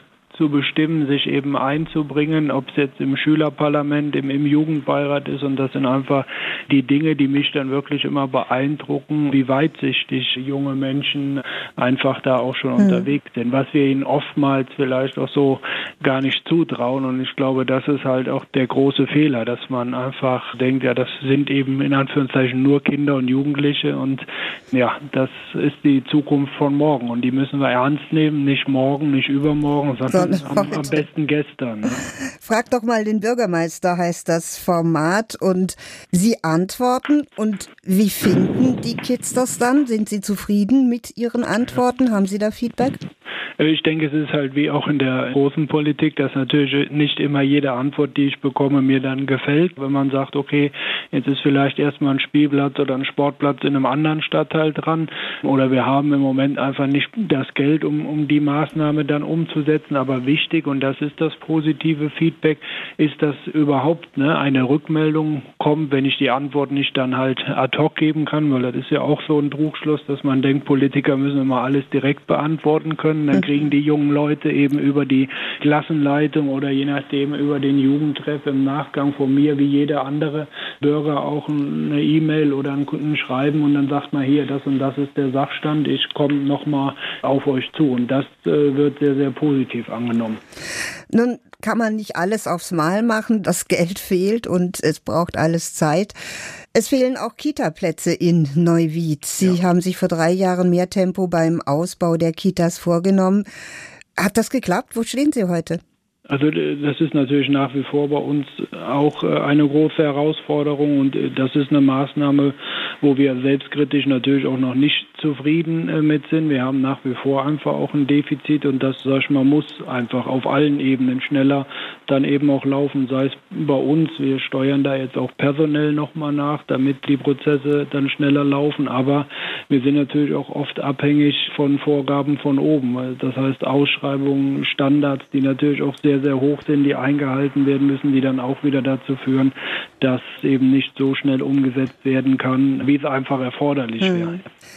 mitzubestimmen, sich eben einzubringen, ob es jetzt im Schülerparlament, im Jugendbeirat ist. Und das sind einfach die Dinge, die mich dann wirklich immer beeindrucken, wie weitsichtig junge Menschen einfach da auch schon unterwegs sind, was wir ihnen oftmals vielleicht auch so gar nicht zutrauen. Und ich glaube, das ist halt auch der große Fehler, dass man einfach denkt, ja, das sind eben in Anführungszeichen nur Kinder und Jugendliche und ja, das ist die Zukunft von morgen und die müssen wir ernst nehmen, nicht morgen, nicht übermorgen, sondern am besten gestern. Ne? Frag doch mal den Bürgermeister, heißt das Format, und Sie antworten. Und wie finden die Kids das dann? Sind sie zufrieden mit ihren Antworten? Haben Sie da Feedback? Ich denke, es ist halt wie auch in der großen Politik, dass natürlich nicht immer jede Antwort, die ich bekomme, mir dann gefällt. Wenn man sagt, okay, jetzt ist vielleicht erstmal ein Spielplatz oder ein Sportplatz in einem anderen Stadtteil dran oder wir haben im Moment einfach nicht das Geld, um die Maßnahme dann umzusetzen. Aber wichtig, und das ist das positive Feedback, ist, dass überhaupt eine Rückmeldung kommt, wenn ich die Antwort nicht dann halt ad hoc geben kann, weil das ist ja auch so ein Trugschluss, dass man denkt, Politiker müssen immer alles direkt beantworten können. Dann kriegen die jungen Leute eben über die Klassenleitung oder je nachdem über den Jugendtreff im Nachgang von mir wie jeder andere Bürger auch eine E-Mail oder ein Schreiben und dann sagt man hier, das und das ist der Sachstand, ich komme nochmal auf euch zu und das wird sehr, sehr positiv angenommen. Nun kann man nicht alles aufs Mal machen, das Geld fehlt und es braucht alles Zeit. Es fehlen auch Kita-Plätze in Neuwied. Sie haben sich vor 3 Jahren mehr Tempo beim Ausbau der Kitas vorgenommen. Hat das geklappt? Wo stehen Sie heute? Also das ist natürlich nach wie vor bei uns auch eine große Herausforderung und das ist eine Maßnahme, wo wir selbstkritisch natürlich auch noch nicht zufrieden mit sind. Wir haben nach wie vor einfach auch ein Defizit und das, sag ich mal, muss einfach auf allen Ebenen schneller dann eben auch laufen, sei es bei uns. Wir steuern da jetzt auch personell nochmal nach, damit die Prozesse dann schneller laufen, aber wir sind natürlich auch oft abhängig von Vorgaben von oben. Das heißt Ausschreibungen, Standards, die natürlich auch sehr, sehr hoch sind, die eingehalten werden müssen, die dann auch wieder dazu führen, dass eben nicht so schnell umgesetzt werden kann, wie es einfach erforderlich wäre.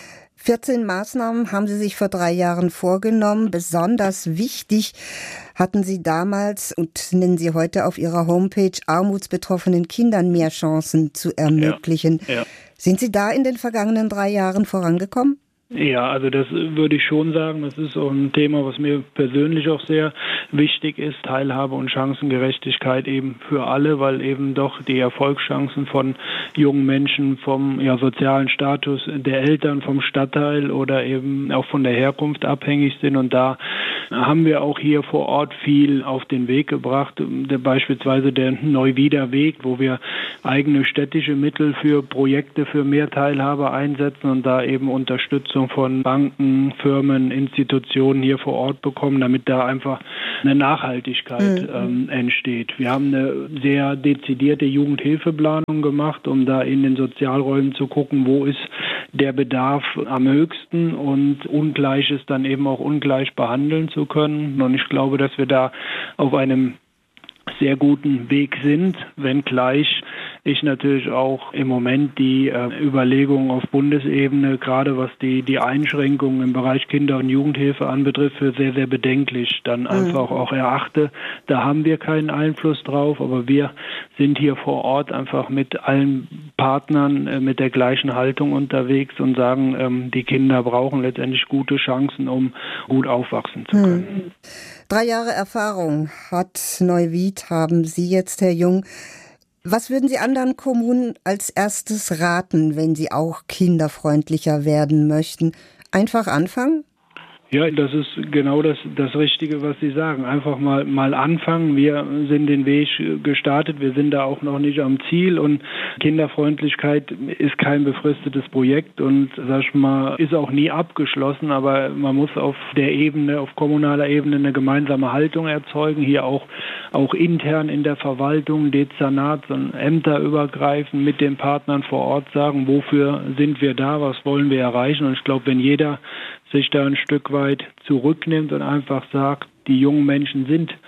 14 Maßnahmen haben Sie sich vor 3 Jahren vorgenommen. Besonders wichtig hatten Sie damals und nennen Sie heute auf Ihrer Homepage, armutsbetroffenen Kindern mehr Chancen zu ermöglichen. Ja. Sind Sie da in den vergangenen 3 Jahren vorangekommen? Ja, also das würde ich schon sagen. Das ist auch ein Thema, was mir persönlich auch sehr wichtig ist. Teilhabe und Chancengerechtigkeit eben für alle, weil eben doch die Erfolgschancen von jungen Menschen vom sozialen Status der Eltern, vom Stadtteil oder eben auch von der Herkunft abhängig sind. Und da haben wir auch hier vor Ort viel auf den Weg gebracht. Beispielsweise der Neuwieder Weg, wo wir eigene städtische Mittel für Projekte für mehr Teilhabe einsetzen und da eben Unterstützung von Banken, Firmen, Institutionen hier vor Ort bekommen, damit da einfach eine Nachhaltigkeit entsteht. Wir haben eine sehr dezidierte Jugendhilfeplanung gemacht, um da in den Sozialräumen zu gucken, wo ist der Bedarf am höchsten und Ungleiches dann eben auch ungleich behandeln zu können. Und ich glaube, dass wir da auf einem sehr guten Weg sind, wenngleich ich natürlich auch im Moment die Überlegungen auf Bundesebene, gerade was die Einschränkungen im Bereich Kinder- und Jugendhilfe anbetrifft, für sehr, sehr bedenklich dann einfach auch erachte. Da haben wir keinen Einfluss drauf, aber wir sind hier vor Ort einfach mit allen Partnern mit der gleichen Haltung unterwegs und sagen, die Kinder brauchen letztendlich gute Chancen, um gut aufwachsen zu können. 3 Jahre Erfahrung hat Neuwied, haben Sie jetzt, Herr Jung. Was würden Sie anderen Kommunen als erstes raten, wenn sie auch kinderfreundlicher werden möchten? Einfach anfangen? Ja, das ist genau das Richtige, was Sie sagen. Einfach mal anfangen. Wir sind den Weg gestartet. Wir sind da auch noch nicht am Ziel. Und Kinderfreundlichkeit ist kein befristetes Projekt und, sag ich mal, ist auch nie abgeschlossen. Aber man muss auf der Ebene, auf kommunaler Ebene eine gemeinsame Haltung erzeugen. Hier auch intern in der Verwaltung, Dezernat und Ämter übergreifen, mit den Partnern vor Ort sagen, wofür sind wir da, was wollen wir erreichen. Und ich glaube, wenn jeder sich da ein Stück weit zurücknimmt und einfach sagt, die jungen Menschen sind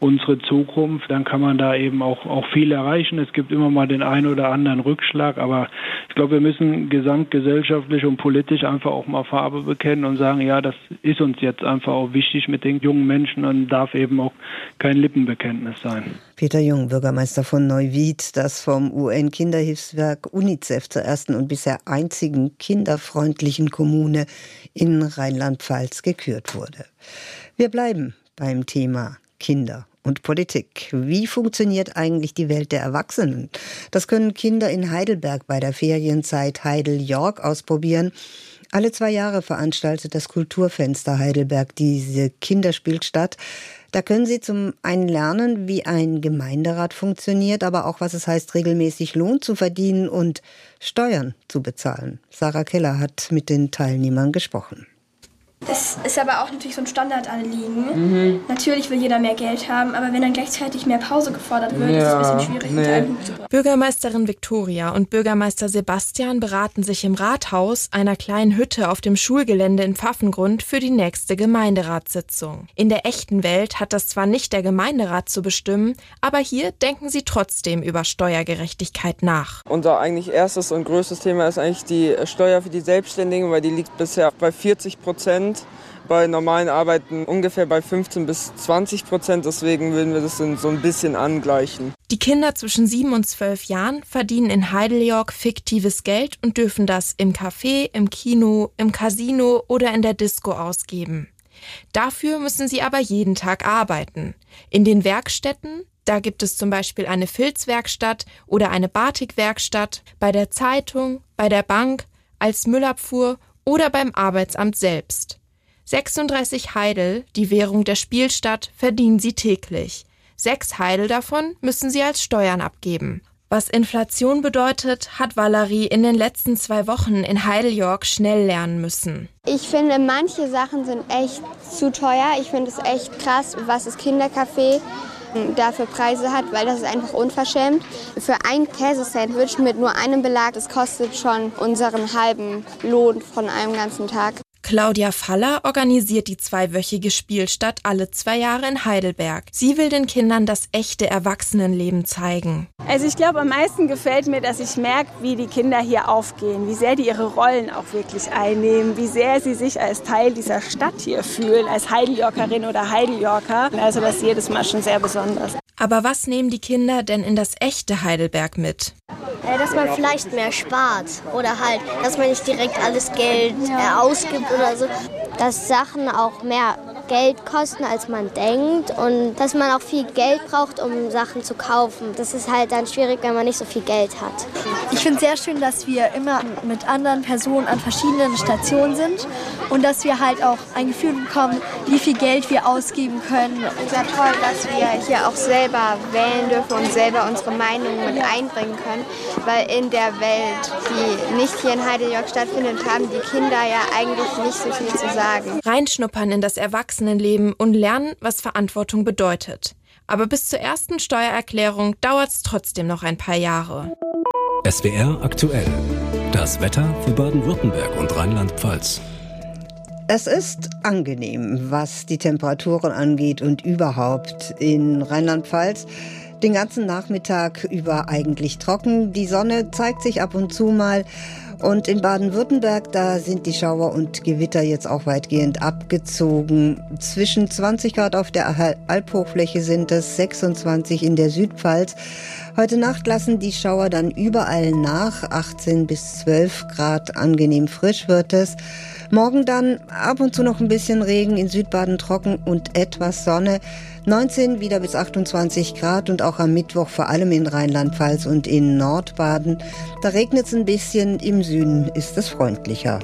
unsere Zukunft, dann kann man da eben auch viel erreichen. Es gibt immer mal den einen oder anderen Rückschlag, aber ich glaube, wir müssen gesamtgesellschaftlich und politisch einfach auch mal Farbe bekennen und sagen, ja, das ist uns jetzt einfach auch wichtig mit den jungen Menschen und darf eben auch kein Lippenbekenntnis sein. Peter Jung, Bürgermeister von Neuwied, das vom UN-Kinderhilfswerk UNICEF zur ersten und bisher einzigen kinderfreundlichen Kommune in Rheinland-Pfalz gekürt wurde. Wir bleiben beim Thema Kinder und Politik. Wie funktioniert eigentlich die Welt der Erwachsenen? Das können Kinder in Heidelberg bei der Ferienzeit Heidel-York ausprobieren. Alle 2 Jahre veranstaltet das Kulturfenster Heidelberg diese Kinderspielstadt. Da können Sie zum einen lernen, wie ein Gemeinderat funktioniert, aber auch, was es heißt, regelmäßig Lohn zu verdienen und Steuern zu bezahlen. Sarah Keller hat mit den Teilnehmern gesprochen. Das ist aber auch natürlich so ein Standardanliegen. Natürlich will jeder mehr Geld haben, aber wenn dann gleichzeitig mehr Pause gefordert wird, ist es ein bisschen schwierig unter einen Hut zu bringen. Bürgermeisterin Viktoria und Bürgermeister Sebastian beraten sich im Rathaus, einer kleinen Hütte auf dem Schulgelände in Pfaffengrund, für die nächste Gemeinderatssitzung. In der echten Welt hat das zwar nicht der Gemeinderat zu bestimmen, aber hier denken sie trotzdem über Steuergerechtigkeit nach. Unser eigentlich erstes und größtes Thema ist eigentlich die Steuer für die Selbstständigen, weil die liegt bisher bei 40%. Bei normalen Arbeiten ungefähr bei 15-20%, deswegen würden wir das so ein bisschen angleichen. Die Kinder zwischen 7 und 12 Jahren verdienen in Heidel-York fiktives Geld und dürfen das im Café, im Kino, im Casino oder in der Disco ausgeben. Dafür müssen sie aber jeden Tag arbeiten. In den Werkstätten, da gibt es zum Beispiel eine Filzwerkstatt oder eine Batikwerkstatt, bei der Zeitung, bei der Bank, als Müllabfuhr oder beim Arbeitsamt selbst. 36 Heidel, die Währung der Spielstadt, verdienen sie täglich. 6 Heidel davon müssen sie als Steuern abgeben. Was Inflation bedeutet, hat Valerie in den letzten 2 Wochen in Heidel-York schnell lernen müssen. Ich finde, manche Sachen sind echt zu teuer. Ich finde es echt krass, was das Kindercafé dafür Preise hat, weil das ist einfach unverschämt. Für ein Käsesandwich mit nur einem Belag, das kostet schon unseren halben Lohn von einem ganzen Tag. Claudia Faller organisiert die 2-wöchige Spielstadt alle 2 Jahre in Heidelberg. Sie will den Kindern das echte Erwachsenenleben zeigen. Also ich glaube, am meisten gefällt mir, dass ich merke, wie die Kinder hier aufgehen, wie sehr die ihre Rollen auch wirklich einnehmen, wie sehr sie sich als Teil dieser Stadt hier fühlen, als Heidel-Yorkerin oder Heidel-Yorker. Also das ist jedes Mal schon sehr besonders. Aber was nehmen die Kinder denn in das echte Heidelberg mit? Dass man vielleicht mehr spart oder halt, dass man nicht direkt alles Geld ausgibt oder so. Dass Sachen auch mehr Geld kosten, als man denkt und dass man auch viel Geld braucht, um Sachen zu kaufen. Das ist halt dann schwierig, wenn man nicht so viel Geld hat. Ich finde es sehr schön, dass wir immer mit anderen Personen an verschiedenen Stationen sind und dass wir halt auch ein Gefühl bekommen, wie viel Geld wir ausgeben können. Es ist ja toll, dass wir hier auch selber wählen dürfen und selber unsere Meinung mit einbringen können, weil in der Welt, die nicht hier in Heidel-York stattfindet, haben die Kinder ja eigentlich nicht so viel zu sagen. Reinschnuppern in das Erwachsenenleben und lernen, was Verantwortung bedeutet. Aber bis zur ersten Steuererklärung dauert es trotzdem noch ein paar Jahre. SWR aktuell. Das Wetter für Baden-Württemberg und Rheinland-Pfalz. Es ist angenehm, was die Temperaturen angeht und überhaupt in Rheinland-Pfalz. Den ganzen Nachmittag über eigentlich trocken. Die Sonne zeigt sich ab und zu mal. Und in Baden-Württemberg, da sind die Schauer und Gewitter jetzt auch weitgehend abgezogen. Zwischen 20 Grad auf der Alphochfläche sind es, 26 in der Südpfalz. Heute Nacht lassen die Schauer dann überall nach. 18 bis 12 Grad, angenehm frisch wird es. Morgen dann ab und zu noch ein bisschen Regen, in Südbaden trocken und etwas Sonne. 19 wieder bis 28 Grad und auch am Mittwoch vor allem in Rheinland-Pfalz und in Nordbaden. Da regnet es ein bisschen, im Süden ist es freundlicher.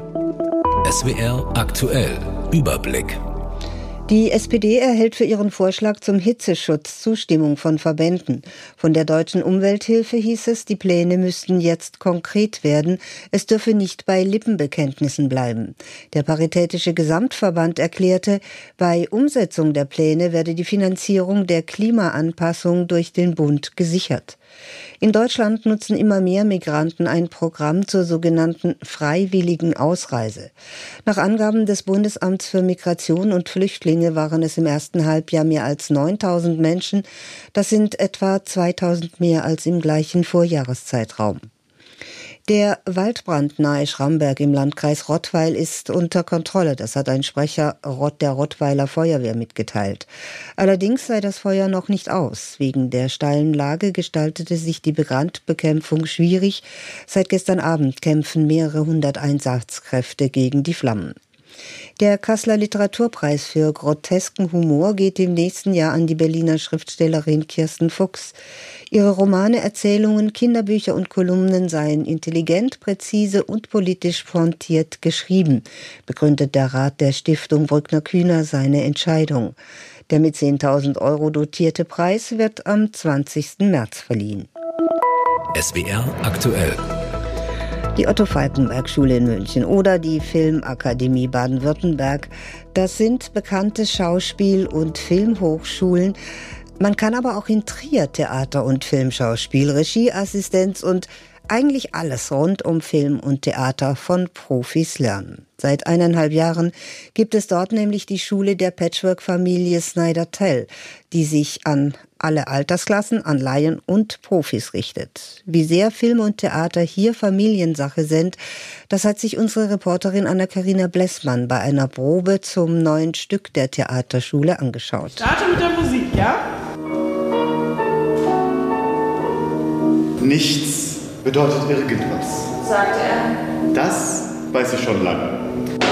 SWR aktuell. Überblick. Die SPD erhält für ihren Vorschlag zum Hitzeschutz Zustimmung von Verbänden. Von der Deutschen Umwelthilfe hieß es, die Pläne müssten jetzt konkret werden. Es dürfe nicht bei Lippenbekenntnissen bleiben. Der Paritätische Gesamtverband erklärte, bei Umsetzung der Pläne werde die Finanzierung der Klimaanpassung durch den Bund gesichert. In Deutschland nutzen immer mehr Migranten ein Programm zur sogenannten freiwilligen Ausreise. Nach Angaben des Bundesamts für Migration und Flüchtlinge waren es im ersten Halbjahr mehr als 9.000 Menschen. Das sind etwa 2.000 mehr als im gleichen Vorjahreszeitraum. Der Waldbrand nahe Schramberg im Landkreis Rottweil ist unter Kontrolle. Das hat ein Sprecher der Rottweiler Feuerwehr mitgeteilt. Allerdings sei das Feuer noch nicht aus. Wegen der steilen Lage gestaltete sich die Brandbekämpfung schwierig. Seit gestern Abend kämpfen mehrere hundert Einsatzkräfte gegen die Flammen. Der Kasseler Literaturpreis für grotesken Humor geht im nächsten Jahr an die Berliner Schriftstellerin Kirsten Fuchs. Ihre Romane, Erzählungen, Kinderbücher und Kolumnen seien intelligent, präzise und politisch pointiert geschrieben, begründet der Rat der Stiftung Brückner-Kühner seine Entscheidung. Der mit 10.000 € dotierte Preis wird am 20. März verliehen. SWR aktuell. Die Otto-Falckenberg-Schule in München oder die Filmakademie Baden-Württemberg, das sind bekannte Schauspiel- und Filmhochschulen. Man kann aber auch in Trier Theater- und Filmschauspiel, Regieassistenz und eigentlich alles rund um Film und Theater von Profis lernen. Seit 1,5 Jahren gibt es dort nämlich die Schule der Patchwork-Familie Snyder-Tell, die sich an alle Altersklassen, an Laien und Profis richtet. Wie sehr Film und Theater hier Familiensache sind, das hat sich unsere Reporterin Anna-Karina Blessmann bei einer Probe zum neuen Stück der Theaterschule angeschaut. Starte mit der Musik, ja? Nichts bedeutet irgendwas, sagte er. Das weiß ich schon lange.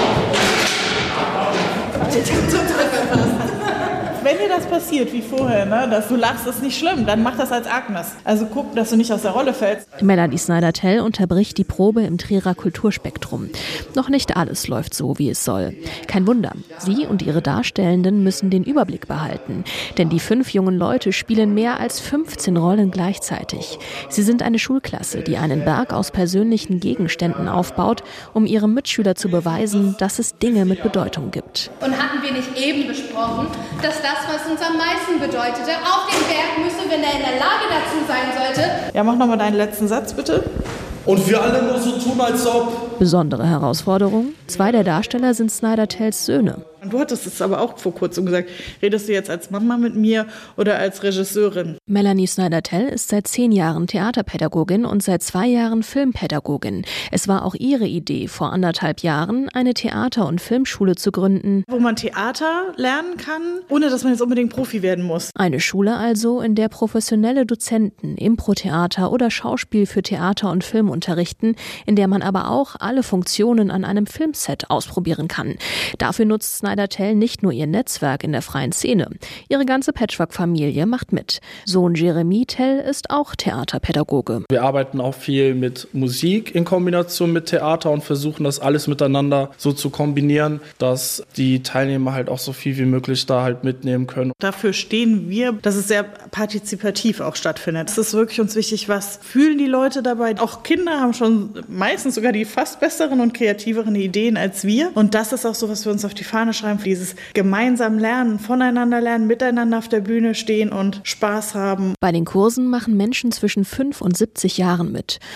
Wenn dir das passiert, wie vorher, ne, dass du lachst, ist nicht schlimm, dann mach das als Agnes. Also guck, dass du nicht aus der Rolle fällst. Melanie Snyder-Tell unterbricht die Probe im Trierer Kulturspektrum. Noch nicht alles läuft so, wie es soll. Kein Wunder, sie und ihre Darstellenden müssen den Überblick behalten. Denn die 5 jungen Leute spielen mehr als 15 Rollen gleichzeitig. Sie sind eine Schulklasse, die einen Berg aus persönlichen Gegenständen aufbaut, um ihrem Mitschüler zu beweisen, dass es Dinge mit Bedeutung gibt. Und hatten wir nicht eben besprochen, dass das, was uns am meisten bedeutete, auf den Berg müsse, wenn er in der Lage dazu sein sollte? Ja, mach nochmal deinen letzten Satz, bitte. Und wir alle nur so tun, als ob. Besondere Herausforderung: 2 der Darsteller sind Snyder-Tells Söhne. Du hattest es aber auch vor kurzem gesagt. Redest du jetzt als Mama mit mir oder als Regisseurin? Melanie Snyder-Tell ist seit 10 Jahren Theaterpädagogin und seit 2 Jahren Filmpädagogin. Es war auch ihre Idee, vor 1,5 Jahren eine Theater- und Filmschule zu gründen. Wo man Theater lernen kann, ohne dass man jetzt unbedingt Profi werden muss. Eine Schule also, in der professionelle Dozenten Impro-Theater oder Schauspiel für Theater und Film unterrichten, in der man aber auch alle Funktionen an einem Filmset ausprobieren kann. Dafür nutzt Snyder-Tell nicht nur ihr Netzwerk in der freien Szene. Ihre ganze Patchwork-Familie macht mit. Sohn Jeremy Tell ist auch Theaterpädagoge. Wir arbeiten auch viel mit Musik in Kombination mit Theater und versuchen das alles miteinander so zu kombinieren, dass die Teilnehmer halt auch so viel wie möglich da halt mitnehmen können. Dafür stehen wir, dass es sehr partizipativ auch stattfindet. Es ist wirklich uns wichtig, was fühlen die Leute dabei. Auch Kinder haben schon meistens sogar die fast besseren und kreativeren Ideen als wir. Und das ist auch so, was wir uns auf die Fahne schreiben. Dieses gemeinsam lernen, voneinander lernen, miteinander auf der Bühne stehen und Spaß haben. Bei den Kursen machen Menschen zwischen 5 und 70 Jahren mit.